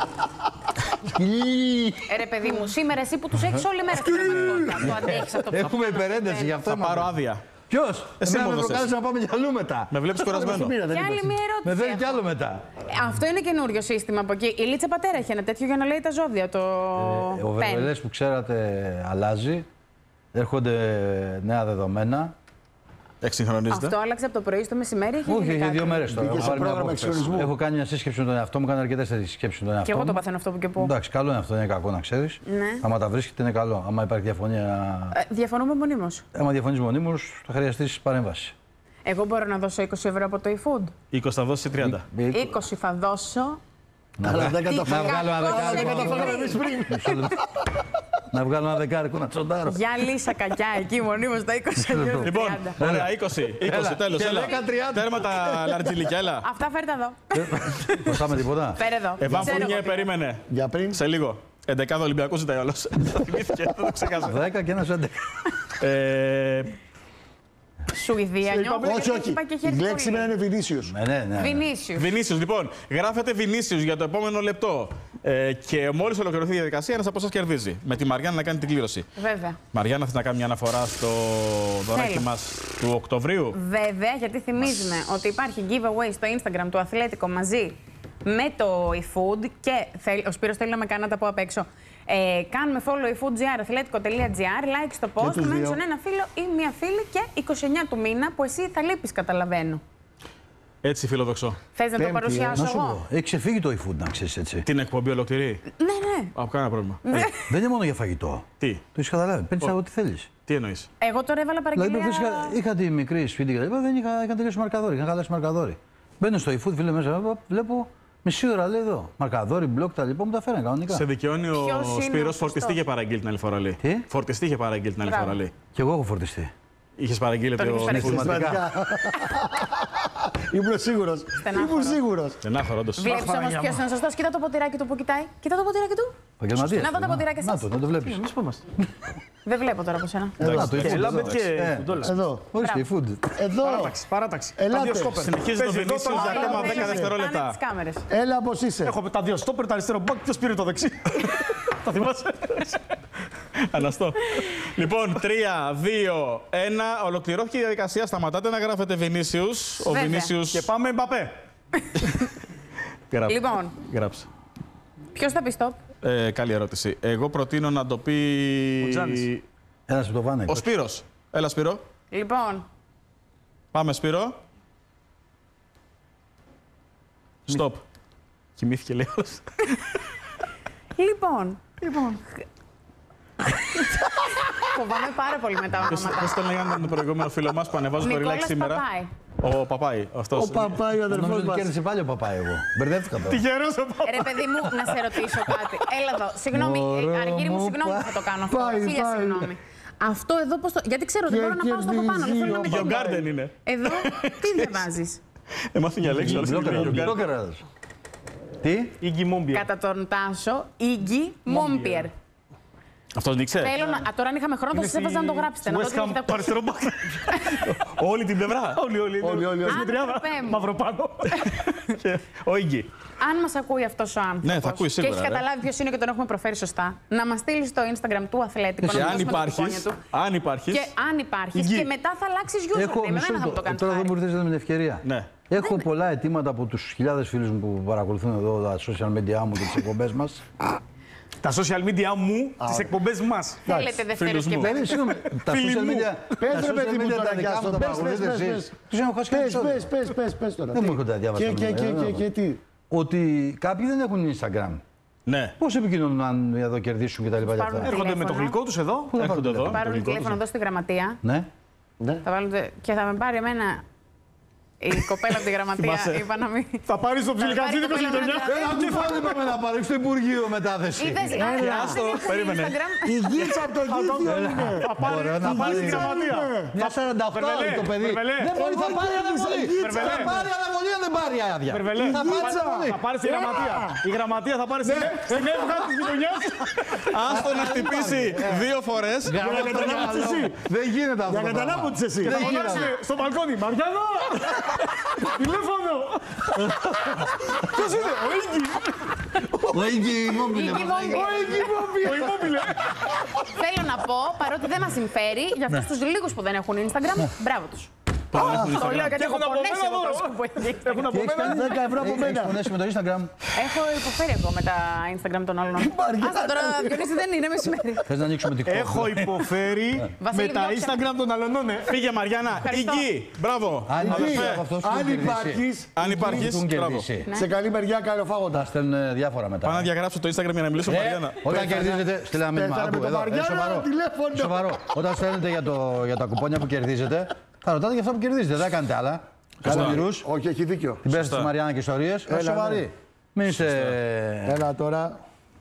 Speaker 6: Ρε παιδί μου, σήμερα εσύ που τους έχεις όλη μέρα στην πραγματικότητα. Το αντέχεις αυτό.
Speaker 1: Έχουμε υπερένταση γι' αυτό.
Speaker 2: Θα πάρω άδεια.
Speaker 1: Ποιος?
Speaker 2: Εσύ
Speaker 1: Εμένα
Speaker 2: μου
Speaker 1: με
Speaker 2: δώσες.
Speaker 1: προκάλεσε να πάμε κι αλλού μετά.
Speaker 2: Με βλέπεις κουρασμένο.
Speaker 6: Και άλλη μία ερώτηση.
Speaker 1: Με θέλει κι
Speaker 6: έχω.
Speaker 1: άλλο μετά.
Speaker 6: Αυτό είναι καινούριο σύστημα από εκεί. Η Λίτσα Πατέρα έχει ένα τέτοιο για να λέει τα ζώδια. Το
Speaker 1: Ο Βερβελές που ξέρατε αλλάζει. Έρχονται νέα δεδομένα.
Speaker 2: Εξυγχρονίζεται.
Speaker 6: Αυτό άλλαξε από το πρωί στο μεσημέρι.
Speaker 1: Όχι, για 2 μέρες τώρα.
Speaker 3: Μπήκε σε πρόγραμμα εξυγχρονισμού.
Speaker 1: Έχω κάνει μια σύσκεψη με τον εαυτό μου, κάνω αρκετές τέτοιες σκέψεις με τον εαυτό
Speaker 6: Και
Speaker 1: μου.
Speaker 6: εγώ το παθαίνω αυτό που και πω.
Speaker 1: Εντάξει, καλό είναι αυτό, δεν είναι κακό να ξέρεις.
Speaker 6: Ναι.
Speaker 1: Άμα τα βρίσκεται είναι καλό. Άμα υπάρχει διαφωνία.
Speaker 6: Διαφωνούμε μονίμως.
Speaker 1: Άμα διαφωνείς μονίμως, θα χρειαστείς παρέμβαση.
Speaker 6: Εγώ μπορώ να δώσω 20 ευρώ από το eFood.
Speaker 2: 20 θα δώσεις ή 30.
Speaker 6: 20 θα δώσω.
Speaker 3: Αλλά δεν
Speaker 1: Να
Speaker 3: καταφέραμε.
Speaker 1: βγάλω ένα δεκάρικο. Να βγάλω ένα δεκάρικο να τσοντάρω.
Speaker 6: Για λύσα κακιά εκεί μονίμως τα 20 ευρώ.
Speaker 2: Λοιπόν,
Speaker 6: 30.
Speaker 2: ωραία, 20 τέλος.
Speaker 1: Και
Speaker 2: Έλα.
Speaker 1: 10-30.
Speaker 2: Τέρμα τα λαρτζιλικιά, έλα.
Speaker 6: Αυτά φέρτε εδώ.
Speaker 1: Προστάμε τίποτα.
Speaker 6: Φέρε εδώ.
Speaker 2: Εβάν
Speaker 6: Ξέρω
Speaker 2: Φουρνιέ,
Speaker 6: εγώ.
Speaker 2: περίμενε.
Speaker 3: Για πριν.
Speaker 2: Σε λίγο. 11 Ολυμπιακός ζητάει όλος. Θυμήθηκε, δεν το ξεχάσα.
Speaker 1: 10 και ένας 11.
Speaker 6: Σουηδία νιώθω.
Speaker 3: Όχι, όχι. Η λέξη σήμερα είναι Βινίσιους.
Speaker 1: Ναι.
Speaker 6: Βινίσιους.
Speaker 2: Βινίσιους, λοιπόν. Γράφετε Βινίσιους για το επόμενο λεπτό. Και μόλις ολοκληρωθεί η διαδικασία, ένας από εσάς κερδίζει. Με τη Μαριάννα να κάνει την κλήρωση.
Speaker 6: Βέβαια.
Speaker 2: Μαριάννα, θες να κάνει μια αναφορά στο δωράκι
Speaker 6: Θέλω.
Speaker 2: μας του Οκτωβρίου.
Speaker 6: Βέβαια, γιατί θυμίζουμε ότι υπάρχει giveaway στο Instagram του Αθλέτικο μαζί με το eFood και ο Σπύρος θέλει να με κάνει να τα πω απ' έξω. Κάνουμε follow eFoodGR, αθλέτικο.gr, like στο post,
Speaker 3: τους δύο.
Speaker 6: mention ένα φίλο ή μία φίλη και 29 του μήνα που εσύ θα λείπεις, καταλαβαίνω.
Speaker 2: Έτσι, φιλοδοξώ.
Speaker 6: Θες να το
Speaker 3: Πέμπτη,
Speaker 6: παρουσιάσω
Speaker 1: Να σου
Speaker 6: εγώ?
Speaker 1: πω, έχει ξεφύγει το eFood να ξέρεις έτσι.
Speaker 2: Την εκπομπή ολοκληρή.
Speaker 6: Ναι.
Speaker 2: Από κανένα πρόβλημα.
Speaker 1: Δεν είναι μόνο για φαγητό.
Speaker 2: Τι,
Speaker 1: Το έχεις καταλάβει. Παίρνεις ό,τι θέλεις.
Speaker 2: τι εννοείς.
Speaker 6: Εγώ τώρα έβαλα
Speaker 1: Δηλαδή,
Speaker 6: παραγγελία.
Speaker 1: προχθές είχα τη μικρή σπίτι και τα λοιπά, δεν είχα τελειώσει μαρκαδόρι. Είχα χαλάσει μαρκαδόρι. Μπαίνω στο eFood, φίλε μέσα, βλέπω μισή ώρα λέει εδώ. Μαρκαδόρι, μπλοκ τα λοιπά, μου τα φέρνει κανονικά.
Speaker 2: Σε δικαιώνει
Speaker 6: Ποιος είναι
Speaker 2: ο
Speaker 6: ο
Speaker 2: Σπύρος,
Speaker 6: σωστός?
Speaker 2: φορτιστή είχε παραγγείλει την άλλη φορά, λέει.
Speaker 1: Τι?
Speaker 2: Φορτιστή είχε παραγγείλει την άλλη
Speaker 6: Μπράβο.
Speaker 2: φορά, λέει.
Speaker 1: Κι εγώ έχω φορτιστεί.
Speaker 2: Είχες παραγγείλει
Speaker 6: Τον
Speaker 2: το
Speaker 6: είχες παραγγείλει.
Speaker 2: eFood.
Speaker 3: Συστηματικά. Ήμουν σίγουρος. Ήμουν σίγουρος.
Speaker 2: Στενάχωρο, όντως.
Speaker 6: Βλέπεις όμως ποιος είναι σωστός. Κοίτα το ποτηράκι του που κοιτάει. Κοίτα το ποτηράκι του.
Speaker 1: Επαγγελματίας.
Speaker 6: Να δω τα ποτηράκια σας.
Speaker 1: Να το βλέπεις.
Speaker 4: Εμείς που είμαστε.
Speaker 6: Δεν βλέπω τώρα από σένα.
Speaker 4: Ελάμπε και Φουντόλα.
Speaker 3: Εδώ.
Speaker 1: Ορίστε, η food.
Speaker 3: Εδώ.
Speaker 4: Παράταξη.
Speaker 3: Ελάτε.
Speaker 2: Συνεχίζει το Βινίσιους για ακόμα 10 δευτερόλεπτα.
Speaker 3: Έλα όπως είσαι.
Speaker 4: Έχω τα δύο στόπερ, το αριστερό μπακ, ποιος πήρε το δεξί. Τα θυμάσαι.
Speaker 2: Αναστώ. Λοιπόν, 3, 2, 1. Ολοκληρώθηκε η διαδικασία. Σταματάτε να γράφετε Βινίσιους. Ο Βινίσιους.
Speaker 4: Και πάμε Μπαπέ.
Speaker 6: Λοιπόν,
Speaker 2: Γράψε.
Speaker 6: ποιος θα πει stop.
Speaker 2: Καλή ερώτηση. Εγώ προτείνω να το πει.
Speaker 1: Ένας από το Βάνεκ.
Speaker 2: Ο Σπύρος. Έλα, Σπύρο.
Speaker 6: Λοιπόν,
Speaker 2: Πάμε, Σπύρο. Stop. Κοιμήθηκε, λέει όλος.
Speaker 6: λοιπόν. Φοβάμαι πάρα πολύ με τα ονόματα.
Speaker 2: Πώς τον λέγανε τον προηγούμενο φίλο μας που ανεβάζω το relax σήμερα. Ο Παπάι. Αυτός.
Speaker 3: Ο Παπάι, ο αδερφός
Speaker 1: Νομίζω ότι
Speaker 3: μας.
Speaker 1: κέρδισε πάλι ο Παπάι εγώ. Μπερδεύτηκα τώρα.
Speaker 4: Τυχερός ο Παπέ.
Speaker 6: Ρε παιδί μου, να σε ρωτήσω κάτι. Έλα εδώ. Συγγνώμη, Αργύρι μου, συγγνώμη που θα το κάνω αυτό.
Speaker 3: Πάει,
Speaker 6: Χίλια
Speaker 3: πάει.
Speaker 6: συγγνώμη. Αυτό εδώ πώς το. Γιατί ξέρω ότι μπορώ να πάω στο από πάνω. Δεν θέλω να με
Speaker 2: Your
Speaker 6: κόβει.
Speaker 2: Garden είναι.
Speaker 6: Εδώ, τι διαβάζεις.
Speaker 2: Έμαθε μια λέξη. αλλά
Speaker 1: Μπλόκερα,
Speaker 2: είναι Your Garden.
Speaker 1: μπλόκερα. Τι?
Speaker 4: Ίγκη Μόμπιερ.
Speaker 6: Κατά τον Τάσο, Ίγκη Μόμπιερ.
Speaker 2: Αυτός νίξε.
Speaker 6: Θέλω να. Τώρα, αν είχαμε χρόνο, θα σας έβαζα να το γράψετε. Να δω τι έχετε
Speaker 4: Το αριστερό μπακ.
Speaker 2: Όλη την πλευρά.
Speaker 4: Όλοι.
Speaker 6: Αν Θεέ μου.
Speaker 4: Μαυροπάνω.
Speaker 2: Ο Ίγκη.
Speaker 6: Αν μας ακούει αυτός ο άνθρωπος
Speaker 2: Ναι, θα ακούει σίγουρα,
Speaker 6: και έχει
Speaker 2: ρε.
Speaker 6: καταλάβει ποιος είναι και τον έχουμε προφέρει σωστά, να μας στείλει στο Instagram του Αθλέτικο.
Speaker 2: Και
Speaker 6: να του
Speaker 2: αν
Speaker 6: δώσουμε τα κουπόνια
Speaker 2: υπάρχεις.
Speaker 6: του.
Speaker 2: Αν υπάρχεις.
Speaker 6: Και αν υπάρχεις. Και μετά θα αλλάξεις username. Εμένα θα μου το κάνεις.
Speaker 1: Τώρα δεν
Speaker 6: χάρη.
Speaker 1: μου ήρθε με την ευκαιρία.
Speaker 2: Ναι.
Speaker 1: Έχω πολλά αιτήματα από τους χιλιάδες φίλους μου που παρακολουθούν εδώ τα social media μου και τις εκπομπές μας.
Speaker 4: Τα social media μου, τις εκπομπές μας.
Speaker 6: Θέλετε Δευτέρες
Speaker 2: φίλους
Speaker 6: και
Speaker 2: μου.
Speaker 6: Πέμπτες.
Speaker 1: Συγγνώμη, τα
Speaker 4: Φίλοι
Speaker 1: social
Speaker 4: μου.
Speaker 1: media.
Speaker 3: Πες
Speaker 1: τα
Speaker 3: ρε
Speaker 1: social
Speaker 3: παιδί μου
Speaker 1: media
Speaker 3: τώρα
Speaker 1: τα δικά μου
Speaker 3: Γκάστον,
Speaker 1: τα
Speaker 3: πες,
Speaker 1: παρακολουθείτε
Speaker 3: πες,
Speaker 1: εσείς.
Speaker 3: πες.
Speaker 1: Τους έχω χάσει κάποιο
Speaker 3: Πες τώρα.
Speaker 1: Δεν
Speaker 3: Τι?
Speaker 1: μου έρχονται να διάβασα.
Speaker 3: Και τι.
Speaker 1: Ότι κάποιοι δεν έχουν Instagram.
Speaker 2: Ναι.
Speaker 1: Πώς επικοινωνούν αν εδώ κερδίσουν και τα λοιπά.
Speaker 6: Πάρουν
Speaker 4: Έρχονται με το γλυκό τους εδώ.
Speaker 2: Έρχονται εδώ.
Speaker 6: Πάρουν τηλέφωνο εδώ στη γραμματεία.
Speaker 1: Ναι.
Speaker 6: Θα βάλουν και θα με πάρει εμένα. Η κοπέλα από τη γραμματεία είπα να μην.
Speaker 4: Θα πάρεις το ψιλικατζίδικο στη γειτονιά.
Speaker 1: Τι φάνε πάμε να πάρει στο Υπουργείο μετάθεση.
Speaker 6: Είδες,
Speaker 2: άστο, περίμενε.
Speaker 3: Η γίτσα από το γήθιο είναι.
Speaker 4: Θα πάρεις τη γραμματεία.
Speaker 1: Μια 48
Speaker 4: Περβελέ,
Speaker 1: το παιδί.
Speaker 4: Περβελέ.
Speaker 1: Δεν μπορεί, θα πάρει αναβολή.
Speaker 4: Περβελέ.
Speaker 1: Θα πάρει αναβολή αν δεν πάρει άδεια.
Speaker 4: Περβελέ, θα πάρεις τη γραμματεία. Η γραμματεία θα πάρεις στην έβγα της γειτονιάς.
Speaker 2: Άστο να χτυπήσει 2 φορές.
Speaker 3: Για να καταλάβεις εσύ.
Speaker 1: Δεν γίνεται αυτό.
Speaker 3: Για να καταλάβεις εσύ.
Speaker 4: Θα φωνάξουμε στο μπαλκόνι. Μαριάννα! Τηλέφωνο! Ποιος είναι, ο Ίγκη!
Speaker 1: Ο Ίγκη Μόμπιλε.
Speaker 4: Ο Immobile.
Speaker 6: Θέλω να πω, παρότι δεν μας συμφέρει, για αυτούς τους λίγους που δεν έχουν Instagram, μπράβο τους. Το λέω γιατί έχω
Speaker 4: Έχουν από
Speaker 6: πονέσει
Speaker 4: μένα
Speaker 6: εγώ
Speaker 4: δώρο.
Speaker 6: τόσο που έχει Instagram.
Speaker 4: Έχουν από μένα.
Speaker 3: 10 ευρώ από
Speaker 1: Έχεις
Speaker 3: μένα.
Speaker 1: πονέσει με το Instagram.
Speaker 6: Έχω υποφέρει εγώ με τα Instagram των άλλων. Άστα τώρα, Διονύση δεν είναι μεσημέρι.
Speaker 1: Θες να ανοίξουμε TikTok.
Speaker 4: Έχω υποφέρει
Speaker 6: Βασίλη,
Speaker 4: με τα
Speaker 6: διώξε με.
Speaker 4: Instagram των αλλωνών.
Speaker 2: Φύγε Μαριάννα.
Speaker 6: Ευχαριστώ.
Speaker 2: Ίγκη. Μπράβο.
Speaker 1: Αν
Speaker 2: Αδερφέ.
Speaker 3: υπάρχεις
Speaker 2: Αν υπάρχεις. Μπράβο.
Speaker 3: σε καλή μεριά καλοφάγοντα.
Speaker 1: Τα στέλνουν διάφορα μετά.
Speaker 2: Πάω να διαγράψω το Instagram για να μιλήσω με Μαριάννα.
Speaker 1: Όταν κερδίζετε, στείλε ένα μήνυμα.
Speaker 3: Πέθανε με
Speaker 1: Άκου
Speaker 3: το
Speaker 1: εδώ.
Speaker 3: Μαριάννα,
Speaker 1: Σοβαρό.
Speaker 3: τηλέφωνο.
Speaker 1: Σοβαρό. Όταν στέλνετε για τα κουπόνια που κερδίζετε, θα ρωτάτε για αυτά που κερδίζετε. Δεν κάνετε άλλα. Κάντε μυρούς.
Speaker 3: Όχι, έχει δίκιο.
Speaker 1: Την πέσετε στη Μαριάννα και ιστορίες.
Speaker 3: Έλα,
Speaker 1: Σοβαρή. Μην είστε.
Speaker 3: Έλα τώρα.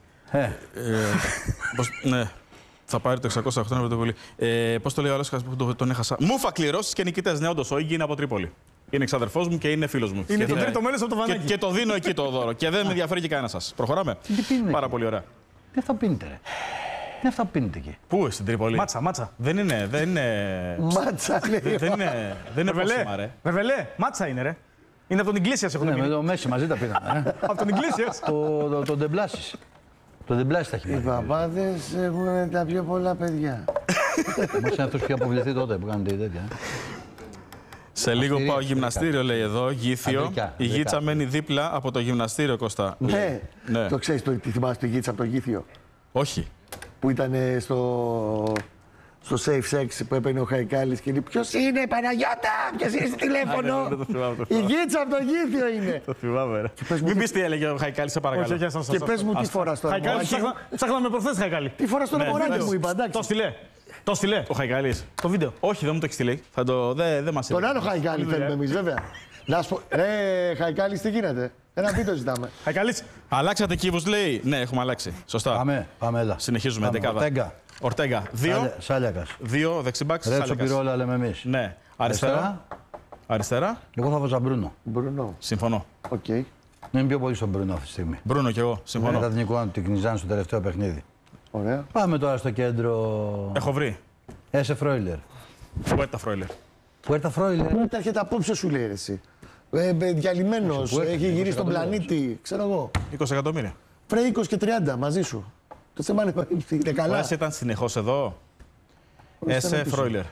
Speaker 2: Ναι. Θα πάρει το 608 ευρώ το πολύ. Πώς το λέει ο άλλος που τον έχασα. Μούφα κληρώσεις και νικητές. Ναι, όντως ο Ίγκη είναι από Τρίπολη. Είναι εξαδερφός μου και είναι φίλος μου.
Speaker 4: Είναι
Speaker 2: Και
Speaker 4: το τρίτο μέλος από το Βανάκι.
Speaker 2: Και το δίνω εκεί το δώρο. Και δεν με ενδιαφέρει και κανένα σας. Προχωράμε.
Speaker 1: πίνετε
Speaker 2: Πάρα
Speaker 1: εκεί?
Speaker 2: πολύ ωραία.
Speaker 1: Τι θα πίνετε, ρε. Τι αυτά που πίνετε εκεί.
Speaker 2: Πού στην Τρίπολη.
Speaker 4: Μάτσα.
Speaker 2: Δεν είναι.
Speaker 3: Μάτσα λέει.
Speaker 2: Δεν είναι πόσιμα, ρε.
Speaker 4: Βεβελέ, μάτσα είναι ρε. Είναι από τον Ιγκλήσιας έχουν
Speaker 1: Ναι, με
Speaker 4: μείνει.
Speaker 1: το Μέση μαζί τα πίναμε.
Speaker 4: Από τον Ιγκλήσιας.
Speaker 1: Το Ντεμπλάσις. Το Ντεμπλάσις τα έχει
Speaker 3: Οι
Speaker 1: πει.
Speaker 3: παπάδες έχουν τα πιο πολλά παιδιά.
Speaker 1: Μας είναι αυτός που είχε αποβληθεί τότε που κάνετε τέτοια.
Speaker 2: Σε λίγο πάω γυμναστήριο, λέει εδώ, Γήθιο.
Speaker 1: Αντρικά,
Speaker 2: Η Γίτσα μένει δίπλα από το γυμναστήριο, Κώστα.
Speaker 3: Ναι,
Speaker 2: Ναι.
Speaker 3: το ξέρεις, τι θυμάσαι το γίτσα από το γήθιο.
Speaker 2: Όχι.
Speaker 3: Που ήταν στο safe sex που έπαιρνε ο Χαϊκάλης και λέει ποιος είναι Παναγιώτα, ποιος είναι στο τηλέφωνο.
Speaker 2: το θυμάμαι, το
Speaker 3: Η
Speaker 2: θυμάμαι.
Speaker 3: γίτσα από το γήθιο είναι.
Speaker 2: Το θυμάμαι, ρε.
Speaker 3: πες μου
Speaker 2: Μην
Speaker 3: τι-
Speaker 2: πεις τι έλεγε ο Χαϊκάλης, σε παρακαλώ.
Speaker 4: Όχι, όχι,
Speaker 3: Και πες μου τι φοράς τώρα.
Speaker 4: Χαϊκάλη,
Speaker 3: μωράκι.
Speaker 4: ψάχναμε προχθές Χαϊκάλη.
Speaker 3: Τι φοράς τώρα
Speaker 2: Ναι,
Speaker 3: μωράκι
Speaker 2: εντάξει.
Speaker 3: μου είπα, εντάξει.
Speaker 4: Το στείλε. Το στείλε.
Speaker 2: Ο Χαϊκάλης.
Speaker 4: Το βίντεο.
Speaker 2: Όχι, δεν μου το έχει στείλει. Δεν μας
Speaker 3: Τον
Speaker 2: είπε.
Speaker 3: άλλο Χαϊκάλη θέλουμε εμείς βέβαια. Να σου πω, ρε Χαϊκάλης τι γίνεται. Ένα βίντεο ζητάμε.
Speaker 4: Χαϊκάλης.
Speaker 2: Αλλάξατε κύβους, λέει. Ναι, έχουμε αλλάξει. Σωστά.
Speaker 1: Πάμε, έλα.
Speaker 2: Συνεχίζουμε.
Speaker 1: Πάμε.
Speaker 2: Δεκάδα.
Speaker 1: Ορτέγκα.
Speaker 2: Ορτέγκα. 2.
Speaker 1: Σάλιακας.
Speaker 2: 2 δεξιμπάκς.
Speaker 1: Ρέτσο Πυρόλα λέμε εμείς.
Speaker 2: Ναι. Αριστερά. Αριστερά.
Speaker 1: Εγώ θα βάζα Μπρούνο.
Speaker 3: Μπρούνο.
Speaker 2: Συμφωνώ.
Speaker 3: Οκ.
Speaker 1: Είναι πιο πολύ στον Μπρούνο αυτή τη στιγμή.
Speaker 2: Μπρούνο κι εγώ. Συμφωνώ.
Speaker 1: Μετά την εικόνα του την Κνιζάν στο τελευταίο παιχνίδι.
Speaker 3: Ωραία.
Speaker 1: Πάμε τώρα στο κέντρο.
Speaker 2: Έχω βρει.
Speaker 1: Έσε Φρόιλερ.
Speaker 2: Πουέρτα Φρόιλερ.
Speaker 1: Πουέρτα Φρόιλερ.
Speaker 3: Πουέρτα έρχεται απόψε, σου λέει εσύ. Διαλυμένος, έχει γυρίσει στον πλανήτη, ξέρω εγώ.
Speaker 2: 20 εκατομμύρια.
Speaker 3: Φρέι 20 και 30 μαζί σου. Το θέμα είναι καλά.
Speaker 2: Ο Έσε ήταν συνεχώς εδώ. Έσε Φρόιλερ.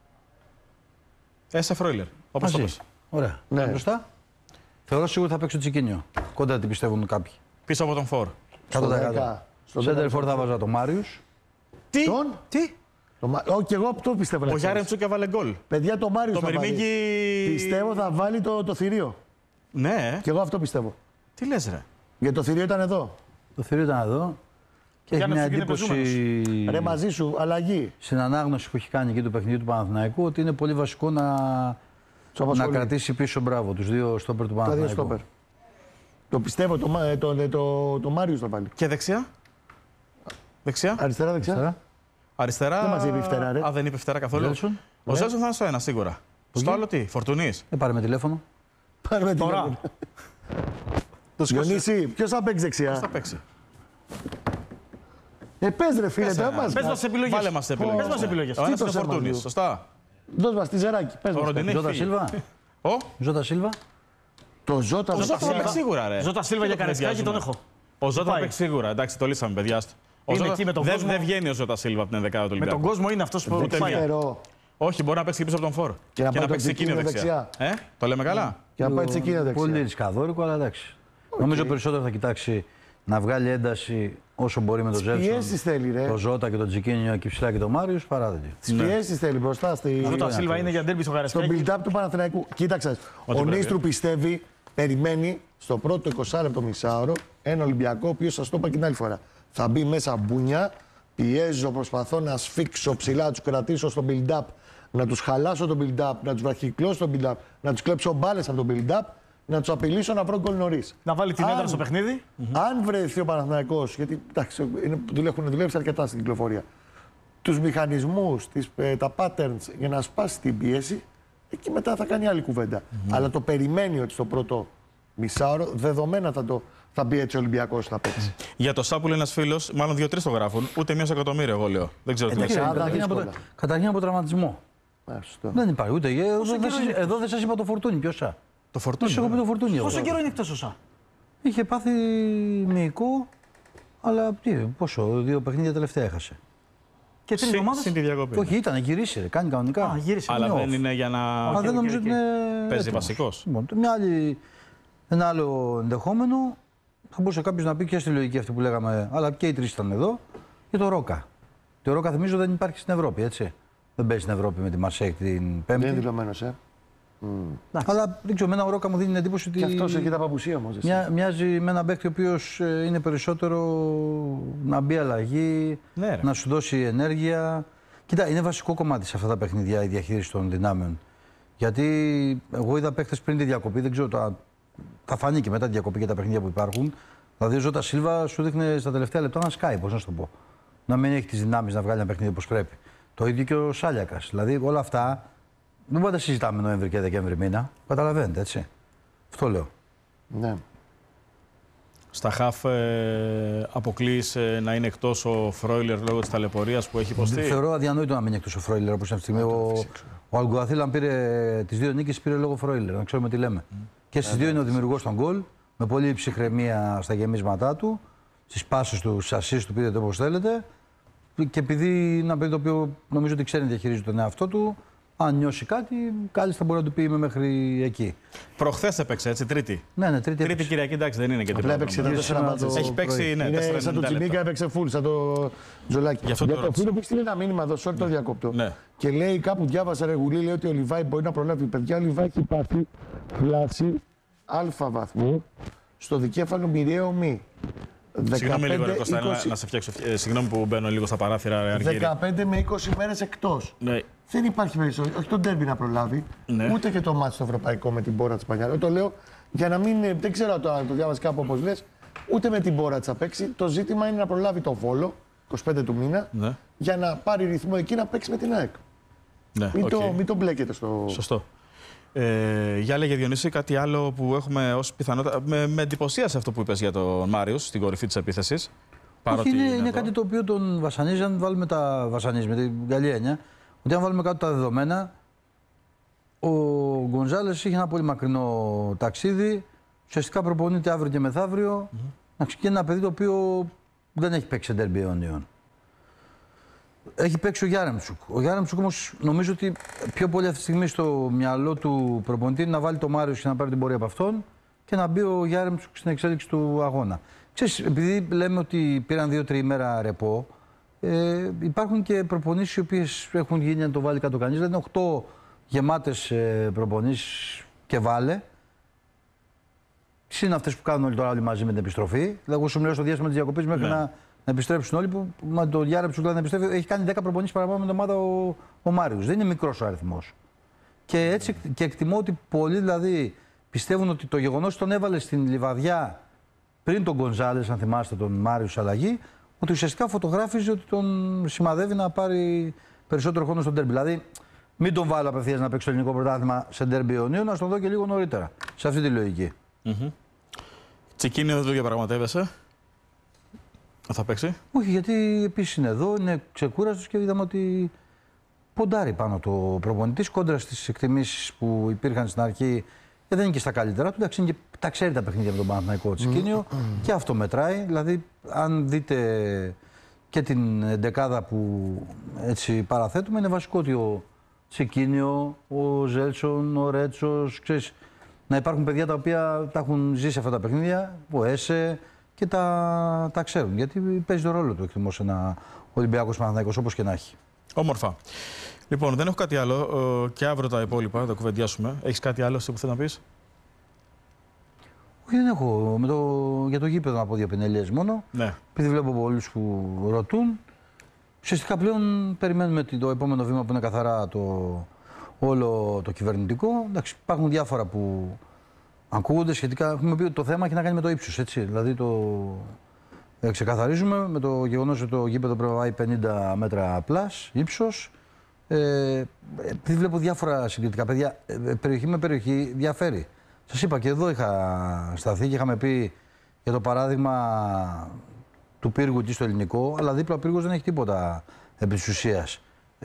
Speaker 2: Έσε Φρόιλερ. Όπως το πες.
Speaker 1: Ωραία.
Speaker 3: Ναι.
Speaker 1: Μπροστά. Θεωρώ σίγουρα θα παίξει το Τσικίνιο. Κοντά την πιστεύουν κάποιοι.
Speaker 2: Πίσω από τον Φορ.
Speaker 1: 100%. Σέντερ Φορ θα βάζα τον Μάριους.
Speaker 3: Τι?
Speaker 2: Τι?
Speaker 3: Και εγώ αυτό πιστεύω.
Speaker 2: Ο Γιάρεμτσουκ έβαλε γκολ.
Speaker 3: Παιδιά, το Μάριους
Speaker 2: Το
Speaker 3: θα βάλει.
Speaker 2: Μυρμήγκι.
Speaker 3: Πιστεύω θα βάλει το θηρίο.
Speaker 2: Ναι.
Speaker 3: Και εγώ αυτό πιστεύω.
Speaker 2: Τι λες ρε.
Speaker 3: Γιατί το θηρίο ήταν εδώ.
Speaker 1: Το θηρίο ήταν εδώ. Και έχει μια εντύπωση.
Speaker 3: Ρε μαζί σου, αλλαγή.
Speaker 1: Στην ανάγνωση που έχει κάνει εκεί του παιχνιδιού του Παναθηναϊκού ότι είναι πολύ βασικό να κρατήσει πίσω μπράβο τους δύο στόπερ του Παναθηναϊκού.
Speaker 3: Το πιστεύω, το Μάριους θα βάλει.
Speaker 2: Και δεξιά. Δεξιά.
Speaker 3: Αριστερά, δεξιά.
Speaker 2: Αριστερά.
Speaker 3: Δεν μας είπε φτερά, ρε.
Speaker 2: Α, δεν είπε φτερά καθόλου. Ο Ζέλσον θα είναι στο ένα σίγουρα. Στο άλλο τι, Φορτουνής.
Speaker 1: Πάρε με τηλέφωνο.
Speaker 3: Πάρε με
Speaker 4: Τώρα.
Speaker 3: τηλέφωνο. Διονύση, ποιος θα παίξει δεξιά.
Speaker 2: Θα παίξει.
Speaker 3: Πες ρε φίλε, τώρα μας.
Speaker 4: Πες μας επιλογές.
Speaker 2: Βάλε μας επιλογές.
Speaker 4: Πες μας επιλογές.
Speaker 2: Ο ένας
Speaker 3: το
Speaker 2: είναι
Speaker 3: σέρμα
Speaker 2: Φορτούνης,
Speaker 3: λίγο.
Speaker 2: σωστά.
Speaker 3: Δώσ' μας τη Ζεράκη. Πες μας.
Speaker 2: Ροντινή.
Speaker 1: Ζώτα Σίλβα.
Speaker 3: Το Ζώτα
Speaker 2: Ο Ζώτα θα
Speaker 3: Σίλβα.
Speaker 2: παίξει σίγουρα, ρε.
Speaker 4: Ζώτα Σίλβα για Καραϊσκάκη τον έχω.
Speaker 2: Ο Ζώτα θα
Speaker 4: Πάει.
Speaker 2: παίξει σίγουρα. Εντάξει, το λύσαμε, παιδιά.
Speaker 4: Είναι εκεί με τον κόσμο.
Speaker 2: Δεν βγαίνει ο Ζώτα Σίλβα από την 11η του
Speaker 4: Με τον
Speaker 2: Ολυμπιακού.
Speaker 4: κόσμο είναι αυτός που
Speaker 2: Ούτε
Speaker 4: πάει.
Speaker 2: μία.
Speaker 3: Φτερό.
Speaker 2: Όχι, μπορεί να παίξει και πίσω από τον Φορ.
Speaker 3: Και να πάει το
Speaker 2: παίξει εκείνο
Speaker 3: Τσικίνιο
Speaker 2: δεξιά. Το λέμε καλά.
Speaker 3: Και να πάει Τσικίνιο
Speaker 1: Πολύ
Speaker 3: δεξιά.
Speaker 1: ρισκαδόρικο, αλλά εντάξει. Νομίζω περισσότερο θα κοιτάξει να βγάλει ένταση όσο μπορεί με τον Ζέλσον.
Speaker 3: Πιέσεις θέλει, ρε.
Speaker 1: Το Ζώτα και τον Τζικίνιο και ψηλά και τον Μάριους παρά τέτοιο.
Speaker 3: Τις πιέσεις θέλει μπροστά στη...
Speaker 4: Ζώτα Σίλβα είναι για ντέρμπι στο
Speaker 3: στο
Speaker 4: Καραϊσκάκη.
Speaker 3: build-up του Παναθηναϊκού. Κοίταξε. Ο Νίστρου πιστεύει, περιμένει στο πρώτο 20 λεπτό μισάωρο ένα Ολυμπιακό, ο οποίος σας το είπα και την άλλη φορά. Θα μπει μέσα μπουνιά, πιέζω, προσπαθώ να σφίξω ψηλά, να τους κρατήσω στο build-up, να τους χαλάσω το build-up, να τους βραχυκλώσω το build-up, να τους κλέψω μπάλες από το build-up, να τους απειλήσω να βρω γκολ νωρίς.
Speaker 4: Να βάλει την έδρα στο παιχνίδι.
Speaker 3: Αν βρεθεί ο Παναθηναϊκός, γιατί εντάξει, έχουν δουλέψει αρκετά στην κυκλοφορία, τους μηχανισμούς, τα patterns για να σπάσει την πίεση, εκεί μετά θα κάνει άλλη κουβέντα. Αλλά το περιμένει ότι στο πρώτο μισάωρο δεδομένα θα μπει έτσι ο Ολυμπιακός να παίξει.
Speaker 2: Για το Σάπουλ ένας φίλος, μάλλον 2-3 το γράφουν, ούτε μία εκατομμύριο εγώ λέω. Δεν ξέρω τι
Speaker 3: Εντάξει,
Speaker 2: είναι.
Speaker 1: Καταρχήν από τραυματισμό. Δεν υπάρχει ούτε. Εδώ δεν σας είπα το Φορτούνι, ποιος
Speaker 2: Το Φορτούνι.
Speaker 1: έχω πει το Φορτούνι.
Speaker 4: Πόσο καιρό είναι εκτός ο ΣΑ.
Speaker 1: Είχε πάθει μυϊκό, αλλά πόσο, 2 παιχνίδια τελευταία έχασε.
Speaker 4: Και 3 εβδομάδες.
Speaker 2: Συν τη διακοπή.
Speaker 1: Όχι, ήταν, γύρισε, κάνει κανονικά.
Speaker 4: Α, γύρισε.
Speaker 2: Αλλά
Speaker 1: είναι
Speaker 2: δεν
Speaker 1: off.
Speaker 2: είναι για να.
Speaker 1: Αλλά δεν νομίζω ότι είναι.
Speaker 2: Παίζει
Speaker 1: έτοιμος.
Speaker 2: βασικός.
Speaker 1: Λοιπόν, ένα άλλο ενδεχόμενο θα μπορούσε κάποιο να πει και στη λογική αυτή που λέγαμε, αλλά και οι τρεις ήταν εδώ, για το Ρόκα. Το Ρόκα θυμίζω δεν υπάρχει στην Ευρώπη, έτσι. Δεν παίζει στην Ευρώπη με τη Μαρσέικ την Πέμπτη.
Speaker 3: Δεν είναι δηλωμένος,
Speaker 1: Αλλά δεν ξέρω, εμένα ο Ρόκα μου δίνει την εντύπωση ότι.
Speaker 3: Και αυτός έχει τα παπουσία όμως.
Speaker 1: Μοιάζει με έναν παίκτη ο οποίος είναι περισσότερο να μπει αλλαγή,
Speaker 2: Ναι,
Speaker 1: να σου δώσει ενέργεια. Κοίτα, είναι βασικό κομμάτι σε αυτά τα παιχνίδια η διαχείριση των δυνάμεων. Γιατί εγώ είδα παίκτες πριν τη διακοπή, δεν ξέρω, θα φανεί και μετά τη διακοπή και τα παιχνίδια που υπάρχουν. Δηλαδή ο Ζώτα Σίλβα σου δείχνει στα τελευταία λεπτά να σκάει, πώς να σου το πω. Να μην έχει τις δυνάμεις να βγάλει ένα παιχνίδι όπως πρέπει. Το ίδιο και ο Σάλιακας. Δηλαδή όλα αυτά δεν πάντα συζητάμε Νοέμβρη και Δεκέμβρη μήνα. Καταλαβαίνετε, έτσι. Αυτό λέω.
Speaker 3: Ναι.
Speaker 2: Στα χαφ αποκλείς να είναι εκτός ο Φρόιλερ λόγω της ταλαιπωρίας που έχει υποστεί.
Speaker 1: Θεωρώ αδιανόητο να μείνει εκτός ο Φρόιλερ όπως είναι αυτή τη στιγμή. Ο Αλγκουαθίλ, αν πήρε τις 2 νίκες, πήρε λόγω Φρόιλερ. Να ξέρουμε τι λέμε. Και στις 2 είναι ο δημιουργός των γκολ, με πολύ ψυχραιμία στα γεμίσματά του, στις πάσες του, στις ασίς του, πείτε το όπως θέλετε. Και επειδή είναι ένα παιδί το οποίο νομίζω ότι ξέρει να διαχειρίζει τον εαυτό του, αν νιώσει κάτι, κάλλιστα μπορεί να του πει είμαι μέχρι εκεί.
Speaker 2: Προχθές έπαιξε, έτσι, Τρίτη.
Speaker 1: Ναι,
Speaker 2: Τρίτη Κυριακή, εντάξει, δεν είναι και
Speaker 3: Απλά
Speaker 2: τίποτα.
Speaker 3: έπαιξε τα 4 μάτς.
Speaker 2: Έχει παίξει, ναι,
Speaker 3: Είναι
Speaker 2: 4-90
Speaker 3: σαν το Τσιμίκα,
Speaker 2: λεπτά.
Speaker 3: έπαιξε full, σαν το Τζολάκι.
Speaker 2: Γι' αυτό
Speaker 3: Για
Speaker 2: το
Speaker 3: το
Speaker 2: ρώτησα.
Speaker 3: φίλο που στείλει ένα μήνυμα εδώ, sorry το διακόπτω.
Speaker 2: Ναι.
Speaker 3: Και λέει κάπου διάβασα ρε Γουλή, λέει ότι ο Λιβάη μπορεί να προλάβει. Παιδιά, ο Λιβάη έχει πάθει φλάση αλφα βαθμού στο δικέφαλο μοιραίο μη.
Speaker 2: Συγγνώμη λίγο, ρε
Speaker 3: 15,
Speaker 2: Κώστα,
Speaker 3: 20,
Speaker 2: να σε φτιάξω. Συγγνώμη που μπαίνω λίγο στα παράθυρα, ρε Αργύρη.
Speaker 3: 15 με 20 μέρες εκτός.
Speaker 2: Ναι.
Speaker 3: Δεν υπάρχει περισσότερο. Όχι το ντέρμπι να προλάβει,
Speaker 2: Ναι.
Speaker 3: ούτε και το μάτι στο ευρωπαϊκό με την πόρα τη Πανιάλα. Το λέω για να μην. Δεν ξέρω αν το διάβασε κάπου όπως λες, ούτε με την πόρα τη θα παίξει. Το ζήτημα είναι να προλάβει το Βόλο, 25 του μήνα,
Speaker 2: Ναι.
Speaker 3: για να πάρει ρυθμό εκεί να παίξει με την ΑΕΚ.
Speaker 2: Ναι,
Speaker 3: Μην,
Speaker 2: οκ.
Speaker 3: μην το μπλέκετε στο.
Speaker 2: Σωστό. Για λέγε Διονύση, κάτι άλλο που έχουμε ως πιθανότητα. Με εντυπωσίασε αυτό που είπες για τον Μάριους στην κορυφή της επίθεσης.
Speaker 1: Είναι κάτι το οποίο τον βασανίζει, αν βάλουμε με την καλή έννοια, ότι αν βάλουμε κάτω τα δεδομένα, ο Γκονζάλες είχε ένα πολύ μακρινό ταξίδι, ουσιαστικά προπονείται αύριο και μεθαύριο, και ένα παιδί το οποίο δεν έχει παίξει σε ντέρμπι αιωνίων. Έχει παίξει ο Γιάρεμτσουκ. Ο Γιάρεμτσουκ όμως νομίζω ότι πιο πολύ αυτή τη στιγμή στο μυαλό του προπονητή είναι να βάλει το Μάριος και να πάρει την πορεία από αυτόν και να μπει ο Γιάρεμτσουκ στην εξέλιξη του αγώνα. Ξέρεις, επειδή λέμε ότι πήραν 2-3 ημέρα ρεπό, υπάρχουν και προπονήσεις οι οποίες έχουν γίνει να το βάλει κάτω κανείς. Δηλαδή είναι 8 γεμάτες προπονήσεις και βάλε. Συν αυτές που κάνουν όλοι τώρα όλοι μαζί με την επιστροφή. Δηλαδή, εγώ σου μιλάω στο διάστημα της διακοπής μέχρι να επιστρέψουν όλοι. Που με το Γιάρεμτσουκ να επιστρέφει, έχει κάνει 10 προπονήσεις παραπάνω με την ομάδα ο Μάριος. Δεν είναι μικρός ο αριθμός. Και έτσι και εκτιμώ ότι πολλοί δηλαδή πιστεύουν ότι το γεγονός τον έβαλε στην λιβαδιά πριν τον Γκονζάλες, αν θυμάστε τον Μάριο αλλαγή, ότι ουσιαστικά φωτογράφιζε ότι τον σημαδεύει να πάρει περισσότερο χρόνο στο ντέρμπι. Δηλαδή, μην τον βάλω απευθείας να παίξει το ελληνικό πρωτάθλημα σε ντέρμπι αιωνίων, να τον δω και λίγο νωρίτερα. Σε αυτή τη λογική.
Speaker 2: Τσικίνιο δεν το διαπραγματεύεσαι. Θα παίξει.
Speaker 1: Όχι, γιατί επίσης είναι εδώ, είναι ξεκούραστος και είδαμε ότι ποντάρει πάνω το προπονητής κόντρα στις εκτιμήσεις που υπήρχαν στην αρχή. Και δεν είναι και στα καλύτερα του. Εντάξει, και τα ξέρει τα παιχνίδια με τον Παναθηναϊκό Τσικίνιο και αυτό μετράει. Δηλαδή, αν δείτε και την δεκάδα που έτσι παραθέτουμε, είναι βασικό ότι ο Τσικίνιο, ο Ζέλσον, ο Ρέτσος, ξέρεις, να υπάρχουν παιδιά τα οποία τα έχουν ζήσει αυτά τα παιχνίδια, ο Έσε και τα ξέρουν. Γιατί παίζει τον ρόλο του εκτιμώ σε ένα Ολυμπιακός Παναθηναϊκός, όπως και να έχει.
Speaker 2: Όμορφα. Λοιπόν, δεν έχω κάτι άλλο και αύριο τα υπόλοιπα, τα κουβεντιάσουμε. Έχεις κάτι άλλο που θέλεις να πεις?
Speaker 1: Όχι, δεν έχω. Για το γήπεδο να πω δύο πινελιές μόνο.
Speaker 2: Ναι.
Speaker 1: Επειδή βλέπω πολλούς που ρωτούν. Ουσιαστικά πλέον περιμένουμε το επόμενο βήμα που είναι καθαρά όλο το κυβερνητικό. Εντάξει, υπάρχουν διάφορα που ακούγονται σχετικά. Έχουμε πει ότι το θέμα έχει να κάνει με το ύψος, έτσι. Δηλαδή το ξεκαθαρίζουμε με το γεγονός ότι το γήπεδο πρέπει να πάει 50 μέτρα πλάς ύψος. Επειδή βλέπω διάφορα συγκριτικά παιδιά, περιοχή με περιοχή διαφέρει. Σας είπα και εδώ είχα σταθεί και είχαμε πει για το παράδειγμα του πύργου εκεί στο ελληνικό, αλλά δίπλα ο πύργος δεν έχει τίποτα επί της ουσίας.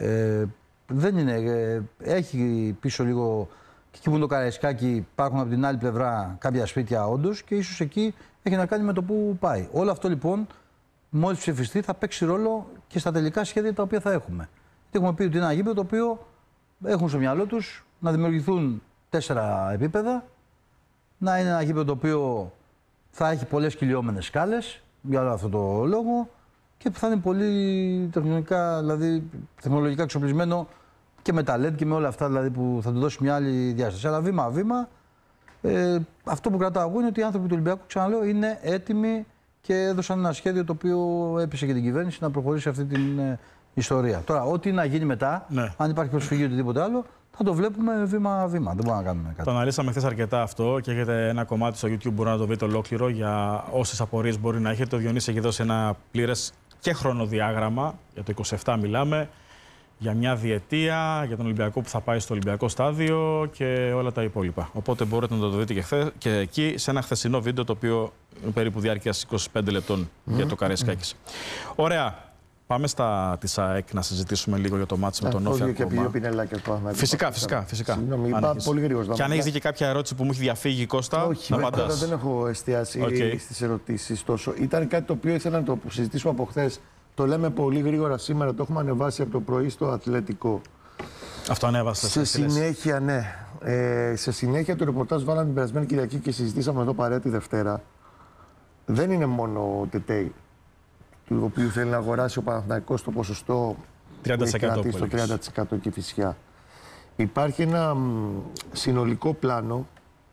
Speaker 1: Δεν είναι. Έχει πίσω λίγο, και εκεί που είναι το Καραϊσκάκι, υπάρχουν από την άλλη πλευρά κάποια σπίτια όντως και ίσως εκεί έχει να κάνει με το που πάει. Όλο αυτό λοιπόν, μόλις ψηφιστεί, θα παίξει ρόλο και στα τελικά σχέδια τα οποία θα έχουμε. Έχουμε πει ότι είναι ένα γήπεδο το οποίο έχουν στο μυαλό τους να δημιουργηθούν 4 επίπεδα, να είναι ένα γήπεδο το οποίο θα έχει πολλές κυλιόμενες σκάλες, για όλο αυτό το λόγο, και που θα είναι πολύ τεχνολογικά εξοπλισμένο και με τα LED και με όλα αυτά δηλαδή, που θα του δώσει μια άλλη διάσταση. Αλλά βήμα-βήμα, αυτό που κρατάω εγώ είναι ότι οι άνθρωποι του Ολυμπιακού, ξαναλέω, είναι έτοιμοι και έδωσαν ένα σχέδιο το οποίο έπεισε και την κυβέρνηση να προχωρήσει αυτή την ιστορία. Τώρα, ό,τι να γίνει μετά, αν υπάρχει προσφυγή ή οτιδήποτε άλλο, θα το βλέπουμε βήμα-βήμα. Δεν μπορούμε να κάνουμε κάτι.
Speaker 2: Το αναλύσαμε χθες αρκετά αυτό και έχετε ένα κομμάτι στο YouTube, μπορεί να το βρείτε ολόκληρο για όσες απορίες μπορεί να έχετε. Ο Διονύσης έχει δώσει ένα πλήρες και χρονοδιάγραμμα, για το 27 μιλάμε, για μια διετία, για τον Ολυμπιακό που θα πάει στο Ολυμπιακό στάδιο και όλα τα υπόλοιπα. Οπότε μπορείτε να το δείτε και εκεί σε ένα χθεσινό βίντεο το οποίο είναι περίπου διάρκειας 25 λεπτών για το Καραϊσκάκης. Ωραία. Πάμε της ΑΕΚ να συζητήσουμε λίγο για το μάτς με τον Όφη. Φυσικά.
Speaker 3: Συγγνώμη, είπα πολύ γρήγορα.
Speaker 2: Και αν έχεις δει και κάποια ερώτηση που μου έχει διαφύγει, Κώστα,
Speaker 3: όχι,
Speaker 2: να απαντάς.
Speaker 3: Όχι, δεν έχω εστιάσει στις ερωτήσεις τόσο. Ήταν κάτι το οποίο ήθελα να το συζητήσουμε από χθες. Το λέμε πολύ γρήγορα σήμερα, το έχουμε ανεβάσει από το πρωί στο Αθλητικό.
Speaker 2: Αυτό ανέβασε.
Speaker 3: Σε συνέχεια, ναι. Σε συνέχεια το ρεπορτάζ βάλαμε την περασμένη Κυριακή και συζητήσαμε εδώ παρέα τη Δευτέρα. Δεν είναι μόνο ο Τετέι, του οποίου θέλει να αγοράσει ο Παναθηναϊκός το ποσοστό
Speaker 2: 30%
Speaker 3: στο 30% και φυσικά. Υπάρχει ένα συνολικό πλάνο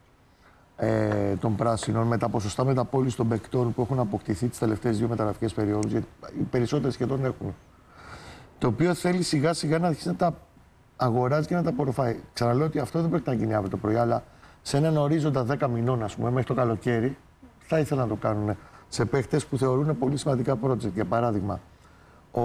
Speaker 3: των πράσινων με τα ποσοστά μεταπώλησης των παικτών που έχουν αποκτηθεί τις τελευταίες 2 μεταγραφικές περιόδους, γιατί οι περισσότεροι σχεδόν έχουν. Το οποίο θέλει σιγά σιγά να αρχίσει να τα αγοράζει και να τα απορροφάει. Ξαναλέω ότι αυτό δεν πρέπει να γίνει αύριο το πρωί, αλλά σε έναν ορίζοντα 10 μηνών, ας πούμε, μέχρι το καλοκαίρι, θα ήθελα να το κάνουν σε παίχτες που θεωρούν πολύ σημαντικά project. Για παράδειγμα, ο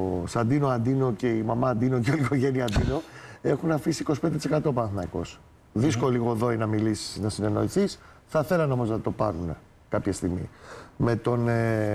Speaker 3: Σαντίνο Αντίνο και η μαμά Αντίνο και η οικογένεια Αντίνο έχουν αφήσει 25% ο Παναθηναϊκός. Δύσκολη γοδόη να μιλήσεις, να συνεννοηθείς. Θα θέλαν όμως να το πάρουν κάποια στιγμή. Με τον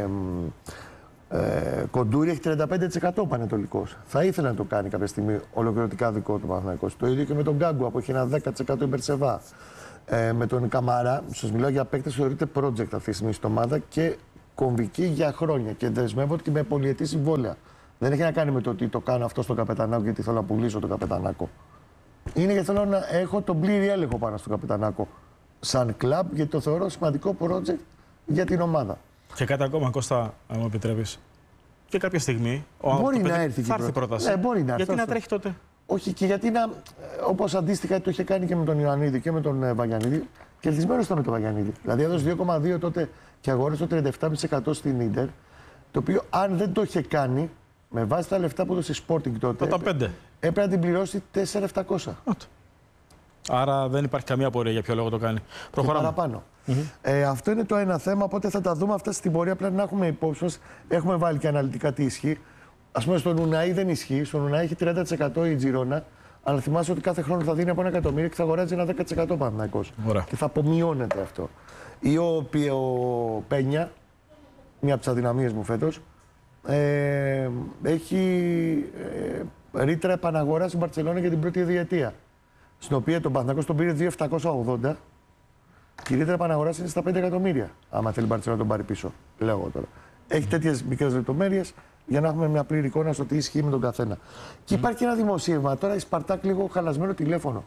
Speaker 3: Κοντούρη έχει 35% Πανετολικός. Θα ήθελε να το κάνει κάποια στιγμή ολοκληρωτικά δικό του Παναθηναϊκός. Το ίδιο και με τον Γκάγκουα που έχει ένα 10% υπερσεβά. Με τον Καμαρά, σας μιλάω για παίκτες που θεωρείται project αυτή τη στιγμή στην ομάδα και κομβική για χρόνια. Και δεσμεύονται και με πολυετή συμβόλαια. Δεν έχει να κάνει με το ότι το κάνω αυτό στον Καπετανάκο γιατί θέλω να πουλήσω τον Καπετανάκο. Είναι γιατί θέλω να έχω τον πλήρη έλεγχο πάνω στον Καπετανάκο. Σαν κλαμπ, γιατί το θεωρώ σημαντικό project για την ομάδα.
Speaker 2: Και κάτι ακόμα, Κώστα, αν μου επιτρέπεις. Και κάποια στιγμή
Speaker 3: μπορεί να έρθει
Speaker 2: θα έρθει πρόταση.
Speaker 3: Μπορεί να έρθει.
Speaker 2: Γιατί να τρέχει τότε.
Speaker 3: Όχι, και γιατί να. Όπως αντίστοιχα το είχε κάνει και με τον Ιωαννίδη και με τον Βαγιανίδη. Κερδισμένος ήταν με τον Βαγιανίδη. Δηλαδή έδωσε 2,2 τότε και αγόρασε το 37% στην Ίντερ. Το οποίο αν δεν το είχε κάνει, με βάση τα λεφτά που έδωσε Sporting τότε.
Speaker 2: Τα 5.
Speaker 3: Έπρεπε να την πληρώσει 4.700.
Speaker 2: Άρα δεν υπάρχει καμία απορία για ποιο λόγο το κάνει. Προχωράμε.
Speaker 3: Παραπάνω. Αυτό είναι το ένα θέμα, οπότε θα τα δούμε αυτά στην πορεία. Πρέπει να έχουμε υπόψη μας. Έχουμε βάλει και αναλυτικά τι ισχύει. Ας πούμε, στον Ουναή δεν ισχύει. Στον Ουναή έχει 30% η Τζιρόνα. Αλλά θυμάσαι ότι κάθε χρόνο θα δίνει από 1 εκατομμύριο και θα αγοράζει ένα 10% Παναθηναϊκός. Και θα απομειώνεται αυτό. Ή ο Πένια, μία από τις αδυναμίες μου φέτος, έχει ρήτρα επαναγορά στην Μπαρτσελόνα για την πρώτη διετία. Στην οποία τον Παναθηναϊκός τον πήρε 2.780 και η ρήτρα επαναγοράς είναι στα 5 εκατομμύρια. Άμα θέλει η Μπαρτσελόνα να τον πάρει πίσω. Λέω εγώ τώρα. Έχει τέτοιες μικρές λεπτομέρειες για να έχουμε μια πλήρη εικόνα στο τι ισχύει με τον καθένα. Και υπάρχει ένα δημοσίευμα. Τώρα η Σπαρτάκ λίγο χαλασμένο τηλέφωνο.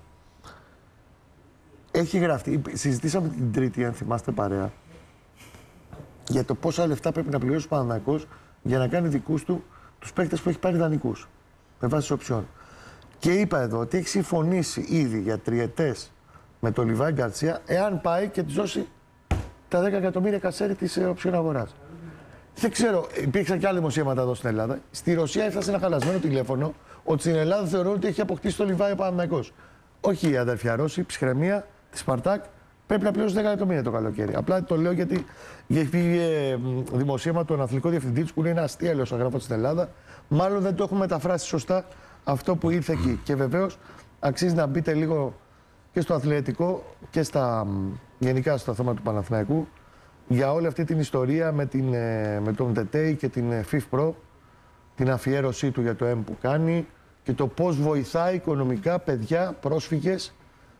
Speaker 3: Έχει γραφτεί. Συζητήσαμε την Τρίτη, αν θυμάστε παρέα, για το πόσα λεφτά πρέπει να πληρώσει ο Παναθηναϊκός για να κάνει δικούς του τους παίκτες που έχει πάρει δανεικούς. Με βάση οψιών. Και είπα εδώ ότι έχει συμφωνήσει ήδη για τριετές με τον Λιβάη Γκαρσία, εάν πάει και του δώσει τα 10 εκατομμύρια κασέρι της οψιών αγοράς. Δεν ξέρω, υπήρξαν και άλλα δημοσίευματα εδώ στην Ελλάδα. Στη Ρωσία έφτασε ένα χαλασμένο τηλέφωνο ότι στην Ελλάδα θεωρούν ότι έχει αποκτήσει το Λιβάη ο Παναθηναϊκός. Όχι η αδερφιά Ρώση, ψυχραιμία τη Σπαρτάκ. Πρέπει να πληρώσει 10 εκατομμύρια το καλοκαίρι. Απλά το λέω γιατί έχει πει δημοσίευμα τον αθλητικό διευθυντή του που είναι αστεία, λέω, γράφω στην Ελλάδα. Μάλλον δεν το έχουμε μεταφράσει σωστά αυτό που ήρθε εκεί. Και βεβαίως αξίζει να μπείτε λίγο και στο αθλητικό και γενικά στο θέμα του Παναθηναϊκού για όλη αυτή την ιστορία με τον Τετέι και την FIFPro, την αφιέρωσή του για το M που κάνει και το πώς βοηθάει οικονομικά παιδιά, πρόσφυγες,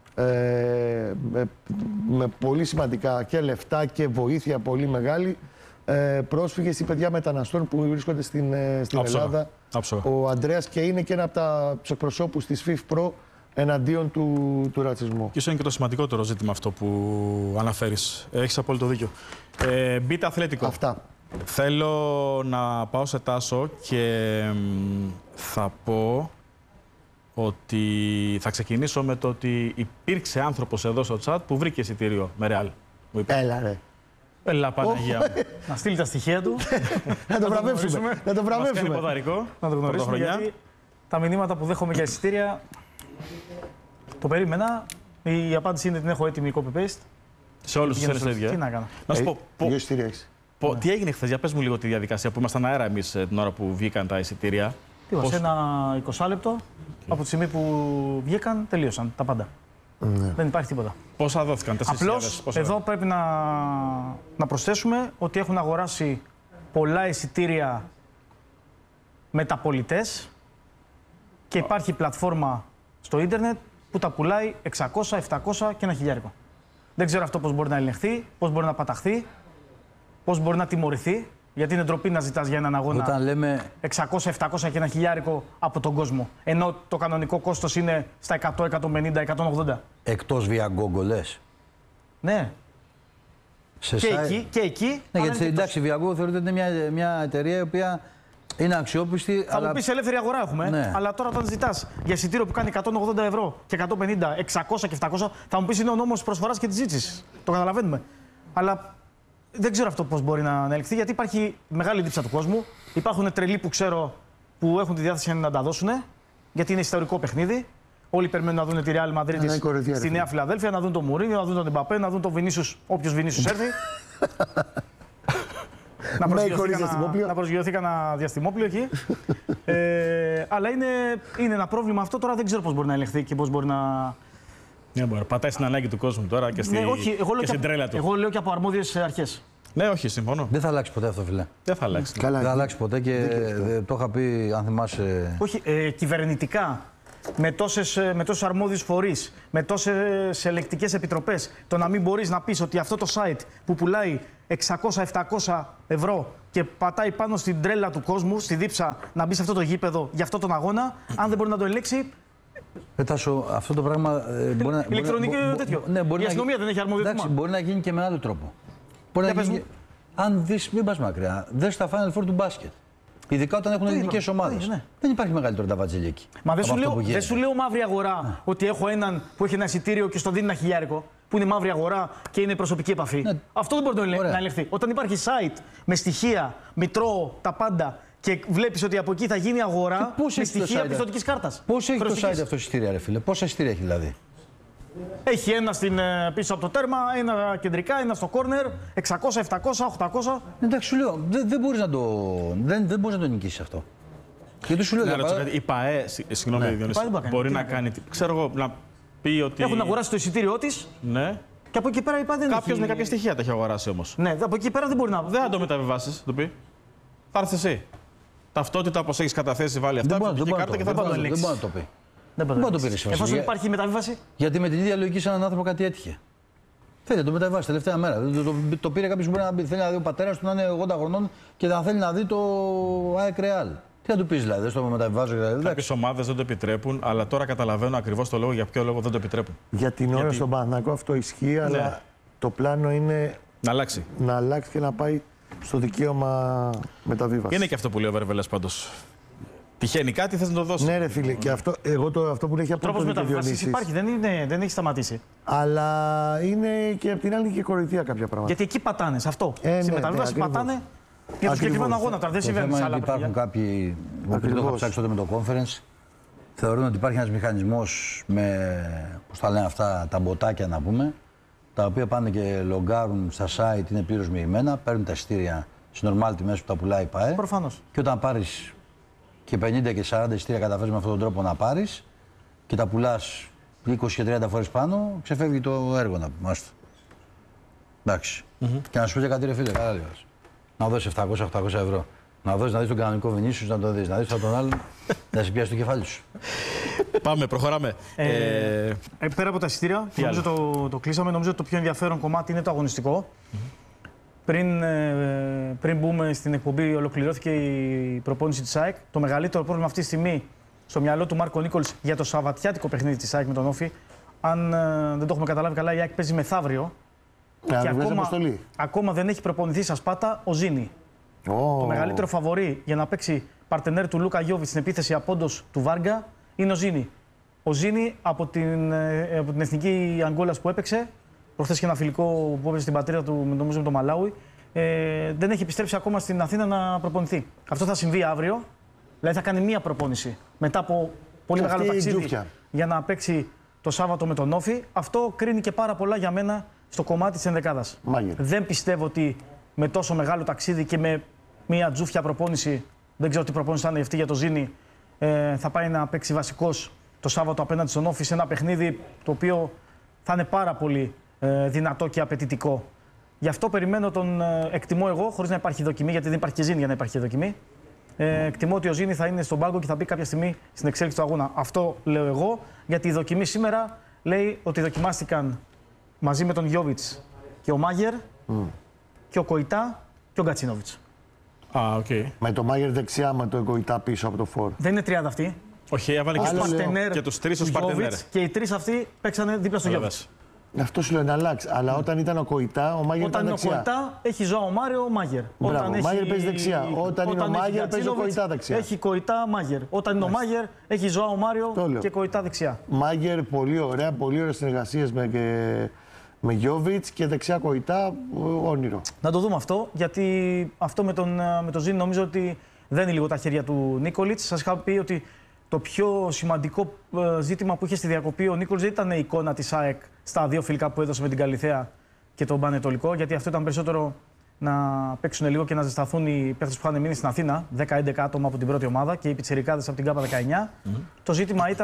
Speaker 3: με πολύ σημαντικά και λεφτά και βοήθεια πολύ μεγάλη, πρόσφυγες ή παιδιά μεταναστών που βρίσκονται στην Ελλάδα. Ο Ανδρέας και είναι και ένα από τους εκπροσώπους της FIFPro εναντίον του ρατσισμού.
Speaker 2: Και ίσως είναι και το σημαντικότερο ζήτημα αυτό που αναφέρεις. Έχεις απόλυτο δίκιο. Μπείτε αθλητικό.
Speaker 3: Αυτά.
Speaker 2: Θέλω να πάω σε Τάσο και θα πω ότι θα ξεκινήσω με το ότι υπήρξε άνθρωπος εδώ στο chat που βρήκε εισιτήριο με Ρεάλ.
Speaker 3: Έλα ρε.
Speaker 2: Έλα Παναγία μου.
Speaker 4: Να στείλει τα στοιχεία του.
Speaker 3: Να το βραβεύσουμε. Να το βραβεύσουμε.
Speaker 2: Μας ποδαρικό.
Speaker 4: Να το γνωρίσουμε γιατί τα μηνύματα που δέχομαι για εισιτήρια το περίμενα. Η απάντηση είναι ότι την έχω έτοιμη copy-paste.
Speaker 2: Σε όλους τους θέλεις ίδια.
Speaker 4: Τι να κάνω.
Speaker 2: Να σου πω.
Speaker 3: Δύο εισιτήρια έχεις.
Speaker 2: Τι έγινε χθες, για πες μου λίγο τη διαδικασία που ήμασταν αέρα εμείς την ώρα που βγήκαν τα εισιτήρια.
Speaker 4: Σε ένα 20 λεπτό από τη στιγμή που βγήκαν, τελείωσαν τα πάντα.
Speaker 3: Ναι.
Speaker 4: Δεν υπάρχει τίποτα.
Speaker 2: Πόσα δόθηκαν, 4.000.
Speaker 4: Απλώς εδώ πρέπει να προσθέσουμε ότι έχουν αγοράσει πολλά εισιτήρια μεταπολιτές και υπάρχει πλατφόρμα στο ίντερνετ που τα πουλάει 600, 700 και 1.000. Δεν ξέρω αυτό πώς μπορεί να ελεγχθεί, πώς μπορεί να παταχθεί, πώς μπορεί να τιμωρηθεί. Γιατί είναι ντροπή να ζητάς για έναν αγώνα
Speaker 1: όταν λέμε
Speaker 4: 600, 700 και 1.000 από τον κόσμο. Ενώ το κανονικό κόστος είναι στα 100, 150, 180.
Speaker 1: εκτός Viagogo λες.
Speaker 4: Ναι. Και εκεί.
Speaker 1: Ναι, γιατί εντάξει, η Viagogo θεωρείται ότι είναι μια εταιρεία η οποία είναι αξιόπιστη.
Speaker 4: Θα μου πεις ελεύθερη αγορά έχουμε.
Speaker 1: Ναι.
Speaker 4: Αλλά τώρα όταν ζητάς για εισιτήριο που κάνει 180 ευρώ και 150, 600 και 700, θα μου πεις είναι ο νόμος προσφοράς και της ζήτησης. Το καταλαβαίνουμε. Αλλά δεν ξέρω αυτό πώς μπορεί να ελεγχθεί, γιατί υπάρχει μεγάλη δίψα του κόσμου. Υπάρχουν τρελοί που ξέρω που έχουν τη διάθεση να τα δώσουν, γιατί είναι ιστορικό παιχνίδι. Όλοι περιμένουν να δουν τη Real Madrid στη Νέα Φιλαδέλφια, να δουν τον Μουρίνιο, να δουν τον Εμπαπέ, να δουν τον Βινίσιους, όποιος Βινίσιους έρθει. Να προσγειωθεί κανένα διαστημόπλιο εκεί. Αλλά είναι ένα πρόβλημα αυτό. Τώρα δεν ξέρω πώς μπορεί να ελεγχθεί και πώς μπορεί
Speaker 2: Ναι, μπορεί. Πατάει στην ανάγκη του κόσμου τώρα και, στην τρέλα του.
Speaker 4: Εγώ λέω και από αρμόδιες αρχές.
Speaker 2: Ναι, όχι, συμφωνώ.
Speaker 1: Δεν θα αλλάξει ποτέ αυτό, φίλε.
Speaker 2: Δεν θα αλλάξει.
Speaker 1: Δεν θα αλλάξει ποτέ και το είχα πει, αν θυμάσαι.
Speaker 4: Όχι, κυβερνητικά, με τόσους αρμόδιους φορείς, με τόσες ελεκτικές επιτροπές, το να μην μπορείς να πεις ότι αυτό το site που πουλάει 600-700 ευρώ και πατάει πάνω στην τρέλα του κόσμου, στη δίψα, να μπει σε αυτό το γήπεδο για αυτόν τον αγώνα, αν δεν μπορεί να το ελέγξει.
Speaker 1: Πετάσω, αυτό το πράγμα.
Speaker 4: Ηλεκτρονικό τέτοιο.
Speaker 1: Ναι,
Speaker 4: η αστυνομία δεν έχει αρμοδιότητα.
Speaker 1: Εντάξει, μπορεί να γίνει και με άλλο τρόπο. Μπορεί να γίνει... Αν δεις, μην πας μακριά, δες τα Final Four του μπάσκετ. Ειδικά όταν έχουν ελληνικές ομάδες. Ναι. Δεν υπάρχει μεγαλύτερο ταβατζέλι εκεί.
Speaker 4: Μα δεν σου λέω μαύρη αγορά ότι έχω έναν που έχει ένα εισιτήριο και στον δίνει ένα χιλιάρικο, που είναι μαύρη αγορά και είναι προσωπική επαφή. Ναι. Αυτό δεν μπορεί να ελεγχθεί. Όταν υπάρχει site με στοιχεία, μητρό, τα πάντα και βλέπεις ότι από εκεί θα γίνει αγορά με στοιχεία πιστωτικής κάρτας.
Speaker 1: Πώς έχει το site αυτό εισιτήρια, ρε φίλε, πόσα εισιτήρια έχει δηλαδή?
Speaker 4: Έχει ένα πίσω από το τέρμα, ένα κεντρικά, ένα στο κόρνερ, 600, 700, 800.
Speaker 1: Εντάξει, σου λέω, δεν μπορείς να το νικήσεις αυτό. Γιατί σου λέω,
Speaker 2: η ΠΑΕ, συγγνώμη, Διονύση, μπορεί να κάνει, ξέρω εγώ, να πει ότι...
Speaker 4: Έχουν αγοράσει το εισιτήριό της.
Speaker 2: Ναι.
Speaker 4: Και από εκεί πέρα η ΠΑΕ δεν
Speaker 2: Κάποιος με κάποια στοιχεία τα έχει αγοράσει όμως.
Speaker 4: Ναι, από εκεί πέρα δεν μπορεί να...
Speaker 2: Δεν θα το μεταβιβάσεις, το πει. Θα έρθεις εσύ. Ταυτότητα, όπως έχεις καταθέσει, βάλει αυτά,
Speaker 1: δεν μπορεί να το πει. Δεν μπορεί να το πει.
Speaker 4: Εφόσον υπάρχει μεταβίβαση.
Speaker 1: Γιατί με την ίδια λογική σε έναν άνθρωπο κάτι έτυχε. Θέλει να το μεταβάσει τελευταία μέρα. Το πήρε κάποιο που μπορεί να θέλει να δει ο πατέρα του να είναι 80 χρονών και να θέλει να δει το ΑΕΚ Real. Τι να του πει δηλαδή, δεν το μεταβιβάζω δηλαδή.
Speaker 2: Κάποιες ομάδες δεν το επιτρέπουν, αλλά τώρα καταλαβαίνω ακριβώς το λόγο για ποιο λόγο δεν το επιτρέπουν.
Speaker 3: Για την ώρα στον Παναθηναϊκό αυτό ισχύει, αλλά το πλάνο είναι να αλλάξει και να πάει στο δικαίωμα μεταβίβαση.
Speaker 2: Είναι και αυτό που λέει ο Βερβελές πάντως. Τυχαίνει κάτι, θες να το δώσεις.
Speaker 3: Ναι, ρε φίλε, και αυτό που έχει από
Speaker 4: τρόπος μεταβίβασης υπάρχει, δεν έχει σταματήσει.
Speaker 3: Αλλά είναι και απ' την άλλη και κοροϊδία κάποια πράγματα.
Speaker 4: Γιατί εκεί πατάνε, σε αυτό. Στη μεταβίβαση πατάνε για το συγκεκριμένο αγώνα. Τώρα δεν συμβαίνει σε άλλα πράγματα.
Speaker 1: Υπάρχουν κάποιοι, επειδή το είχα ψάξει τότε με το conference, θεωρούν ότι υπάρχει ένας μηχανισμός με, πώς τα λένε αυτά, τα μποτάκια να πούμε, τα οποία πάνε και λογκάρουν στα site, είναι πλήρως μοιημένα, παίρνουν τα εισιτήρια στις normal τιμές που τα πουλάει η ΠΑΕ.
Speaker 4: Προφανώς.
Speaker 1: Και όταν πάρεις και 50 και 40 εισιτήρια καταφέρεις με αυτόν τον τρόπο να πάρεις και τα πουλάς 20 και 30 φορές πάνω, ξεφεύγει το έργο να πούμε. Εντάξει. Και να σου πει κάτι, ρε φίλε, καλά λέει. Να δώσεις 700-800 ευρώ. Να δώσεις να δεις τον κανονικό Βινίσιους, να το δεις. Να δεις τον άλλον, να σε πιάσει το κεφάλι σου.
Speaker 2: Πάμε, προχωράμε.
Speaker 4: Πέρα από τα εισιτήρια, νομίζω το κλείσαμε. Νομίζω ότι το πιο ενδιαφέρον κομμάτι είναι το αγωνιστικό. Πριν μπούμε στην εκπομπή, ολοκληρώθηκε η προπόνηση της ΑΕΚ. Το μεγαλύτερο πρόβλημα αυτή τη στιγμή στο μυαλό του Μάρκο Νίκολς για το σαββατιάτικο παιχνίδι της ΑΕΚ με τον Όφη, αν δεν το έχουμε καταλάβει καλά, η ΑΕΚ παίζει μεθαύριο. Και ακόμα δεν έχει προπονηθεί στα Σπάτα ο Ζήνη. Το μεγαλύτερο φαβορί για να παίξει παρτενέρ του Λούκα Γιόβιτς στην επίθεση απόντος του Βάργκα είναι ο Ζήνη. Ο Ζήνη από την εθνική Αγγόλας που έπαιξε, προχθές και ένα φιλικό που έπαιζε στην πατρίδα του, νομίζω με το Μαλάουι, δεν έχει επιστρέψει ακόμα στην Αθήνα να προπονηθεί. Αυτό θα συμβεί αύριο. Δηλαδή θα κάνει μία προπόνηση μετά από πολύ μεγάλο ταξίδι για να παίξει το Σάββατο με τον Όφη. Αυτό κρίνει και πάρα πολλά για μένα στο κομμάτι της ενδεκάδας. Δεν πιστεύω ότι με τόσο μεγάλο ταξίδι και με μία τζούφια προπόνηση, δεν ξέρω τι προπόνηση θα είναι αυτή για το Ζήνη, θα πάει να παίξει βασικός το Σάββατο απέναντι στον Όφη σε ένα παιχνίδι το οποίο θα είναι πάρα πολύ δυνατό και απαιτητικό. Γι' αυτό περιμένω εκτιμώ εγώ, χωρίς να υπάρχει δοκιμή, γιατί δεν υπάρχει και Ζήνη για να υπάρχει δοκιμή. Εκτιμώ ότι ο Ζήνη θα είναι στον πάγκο και θα μπει κάποια στιγμή στην εξέλιξη του αγώνα. Αυτό λέω εγώ, γιατί η δοκιμή σήμερα λέει ότι δοκιμάστηκαν μαζί με τον Γιόβιτς και ο Μάγερ και ο Κοϊτά και ο Γκατσίνοβιτς.
Speaker 3: Με το Μάγερ δεξιά, με το Κοϊτά πίσω από το φόρ.
Speaker 4: Δεν είναι 30 αυτοί.
Speaker 2: Όχι, έβαλε και τους τρεις ως παρτενέρ.
Speaker 4: Και οι τρεις αυτοί παίξανε δίπλα στο Γιόβιτς.
Speaker 3: Αυτό σου λέω να αλλάξει. Αλλά όταν ήταν ο Κοϊτά, ο Μάγερ ήταν δεξιά.
Speaker 4: Όταν είναι ο Κοϊτά, έχει Ζωάο Μάριο, ο Μάγερ.
Speaker 3: Μπράβο, ο Μάγερ παίζει δεξιά. Όταν είναι ο Μάγερ, παίζει ο Κοϊτά δεξιά.
Speaker 4: Έχει Κοϊτά, Μάγερ. Όταν είναι ο Μάγερ, έχει Ζωάο Μάριο και Κοϊτά δεξιά.
Speaker 3: Μάγερ, πολύ ωραία συνεργασίες με Γιόβιτς και δεξιά Κοϊτά, όνειρο.
Speaker 4: Να το δούμε αυτό, γιατί αυτό με τον Ζήνη νομίζω ότι δεν είναι λίγο τα χέρια του Νίκολιτς. Σας είχα πει ότι το πιο σημαντικό ζήτημα που είχε στη διακοπή ο Νίκολς δεν ήταν η εικόνα της ΑΕΚ στα δύο φιλικά που έδωσε με την Καλιθέα και τον Πανετολικό, γιατί αυτό ήταν περισσότερο να παίξουν λίγο και να ζεσταθούν οι παίκτες που είχαν μείνει στην Αθήνα, 10-11 άτομα από την πρώτη ομάδα και οι πιτσιρικάδες από την ΚΑΠΑ 19. Το ζήτημα ήταν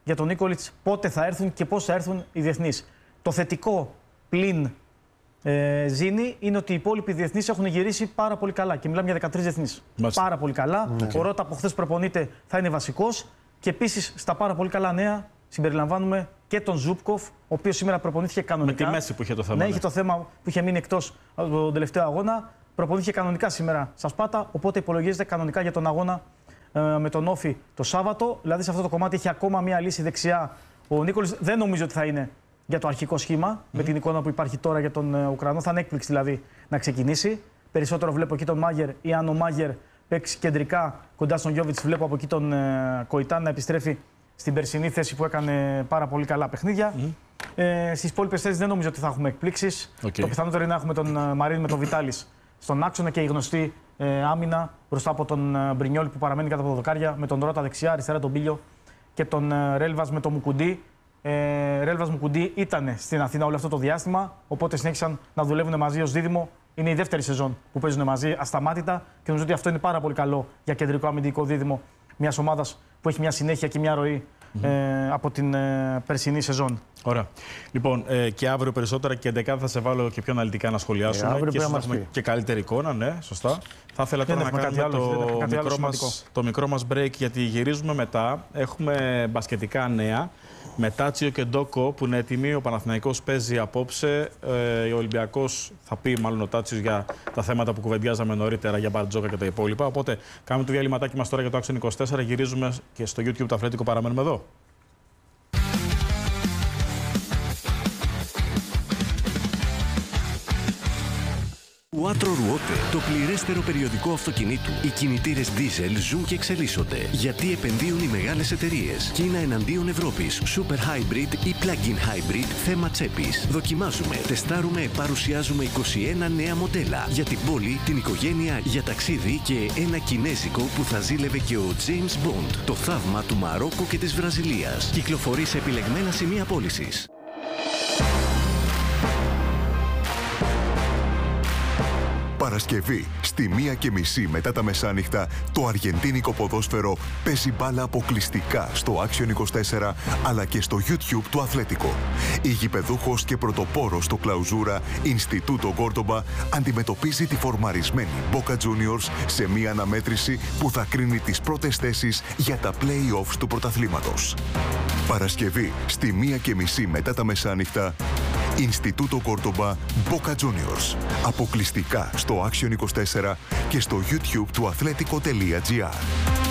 Speaker 4: για τον Νίκολιτς πότε θα έρθουν και πώς θα έρθουν οι διεθνείς. Το θετικό πλην Ζήνη είναι ότι οι υπόλοιποι διεθνείς έχουν γυρίσει πάρα πολύ καλά. Και μιλάμε για 13 διεθνείς. Πάρα πολύ καλά. Ο Ρώτα από χθες προπονείται, θα είναι βασικός. Και επίσης στα πάρα πολύ καλά νέα συμπεριλαμβάνουμε και τον Ζούπκοφ, ο οποίος σήμερα προπονήθηκε κανονικά.
Speaker 2: Με τη μέση που είχε το θέμα.
Speaker 4: Ναι, είχε το θέμα που είχε μείνει εκτός από τον τελευταίο αγώνα. Προπονήθηκε κανονικά σήμερα στα Σπάτα. Οπότε υπολογίζεται κανονικά για τον αγώνα με τον Όφη το Σάββατο. Δηλαδή σε αυτό το κομμάτι έχει ακόμα μία λύση δεξιά. Ο Νίκολης δεν νομίζω ότι θα είναι για το αρχικό σχήμα, με την εικόνα που υπάρχει τώρα για τον Ουκρανό. Θα είναι έκπληξη δηλαδή να ξεκινήσει. Περισσότερο βλέπω εκεί τον Μάγερ, ή αν ο Μάγερ παίξει κεντρικά κοντά στον Γιόβιτς, βλέπω από εκεί τον Κοϊτάν να επιστρέφει στην περσινή θέση που έκανε πάρα πολύ καλά παιχνίδια. Στις υπόλοιπες θέσεις δεν νομίζω ότι θα έχουμε εκπλήξεις. Το πιθανότερο είναι να έχουμε τον Μαρίν με τον Βιτάλης στον άξονα και η γνωστή άμυνα μπροστά από τον Μπρινιόλ που παραμένει κάτω από τα δοκάρια, με τον Ρώτα δεξιά, αριστερά τον Πίλιο και τον Ρέλβας με τον Μουκουντή. Ρέλβας Μουκουντή ήταν στην Αθήνα όλο αυτό το διάστημα, οπότε συνέχισαν να δουλεύουν μαζί ως δίδυμο. Είναι η δεύτερη σεζόν που παίζουν μαζί ασταμάτητα και νομίζω ότι αυτό είναι πάρα πολύ καλό για κεντρικό αμυντικό δίδυμο μιας ομάδας που έχει μια συνέχεια και μια ροή από την περσινή σεζόν.
Speaker 2: Ωραία. Λοιπόν, και αύριο περισσότερα και 11 θα σε βάλω και πιο αναλυτικά να σχολιάσουμε και θα έχουμε και καλύτερη εικόνα, ναι, σωστά. Θα ήθελα τώρα να κάνουμε το μικρό μας break, γιατί γυρίζουμε μετά. Έχουμε μπασκετικά νέα. Με Τάτσιο και Ντόκο που είναι έτοιμοι, ο Παναθηναϊκός παίζει απόψε. Ο Ολυμπιακός θα πει, μάλλον ο Τάτσιος, για τα θέματα που κουβεντιάζαμε νωρίτερα για Μπαρτζόκα και τα υπόλοιπα. Οπότε κάνουμε το διαλυματάκι μας τώρα για το Action 24. Γυρίζουμε και στο YouTube το Αθλέτικο. Παραμένουμε εδώ.
Speaker 7: Quattro Ruote, το πληρέστερο περιοδικό αυτοκινήτου. Οι κινητήρες diesel ζουν και εξελίσσονται. Γιατί επενδύουν οι μεγάλες εταιρείες. Κίνα εναντίον Ευρώπης. Super Hybrid ή Plug-in Hybrid, θέμα τσέπης. Δοκιμάζουμε, τεστάρουμε, παρουσιάζουμε 21 νέα μοντέλα. Για την πόλη, την οικογένεια, για ταξίδι και ένα κινέζικο που θα ζήλευε και ο James Bond. Το θαύμα του Μαρόκο και της Βραζιλίας. Κυκλοφορεί σε επιλεγμένα σημεία πώλησης.
Speaker 8: Παρασκευή, στη 1:30 μετά τα μεσάνυχτα, το αργεντίνικο ποδόσφαιρο παίζει μπάλα αποκλειστικά στο Action 24, αλλά και στο YouTube του Αθλέτικο. Η γηπεδούχος και πρωτοπόρος στο Κλαουζούρα, Ινστιτούτο Κόρτομπα, αντιμετωπίζει τη φορμαρισμένη Boca Juniors σε μια αναμέτρηση που θα κρίνει τις πρώτες θέσεις για τα play-offs του πρωταθλήματος. Παρασκευή, στη 1:30 μετά τα μεσάνυχτα, Ινστιτούτο Κόρτομπα, Boca Juniors. Αποκλειστικά στο Action 24 και στο YouTube του Αθλέτικο.gr.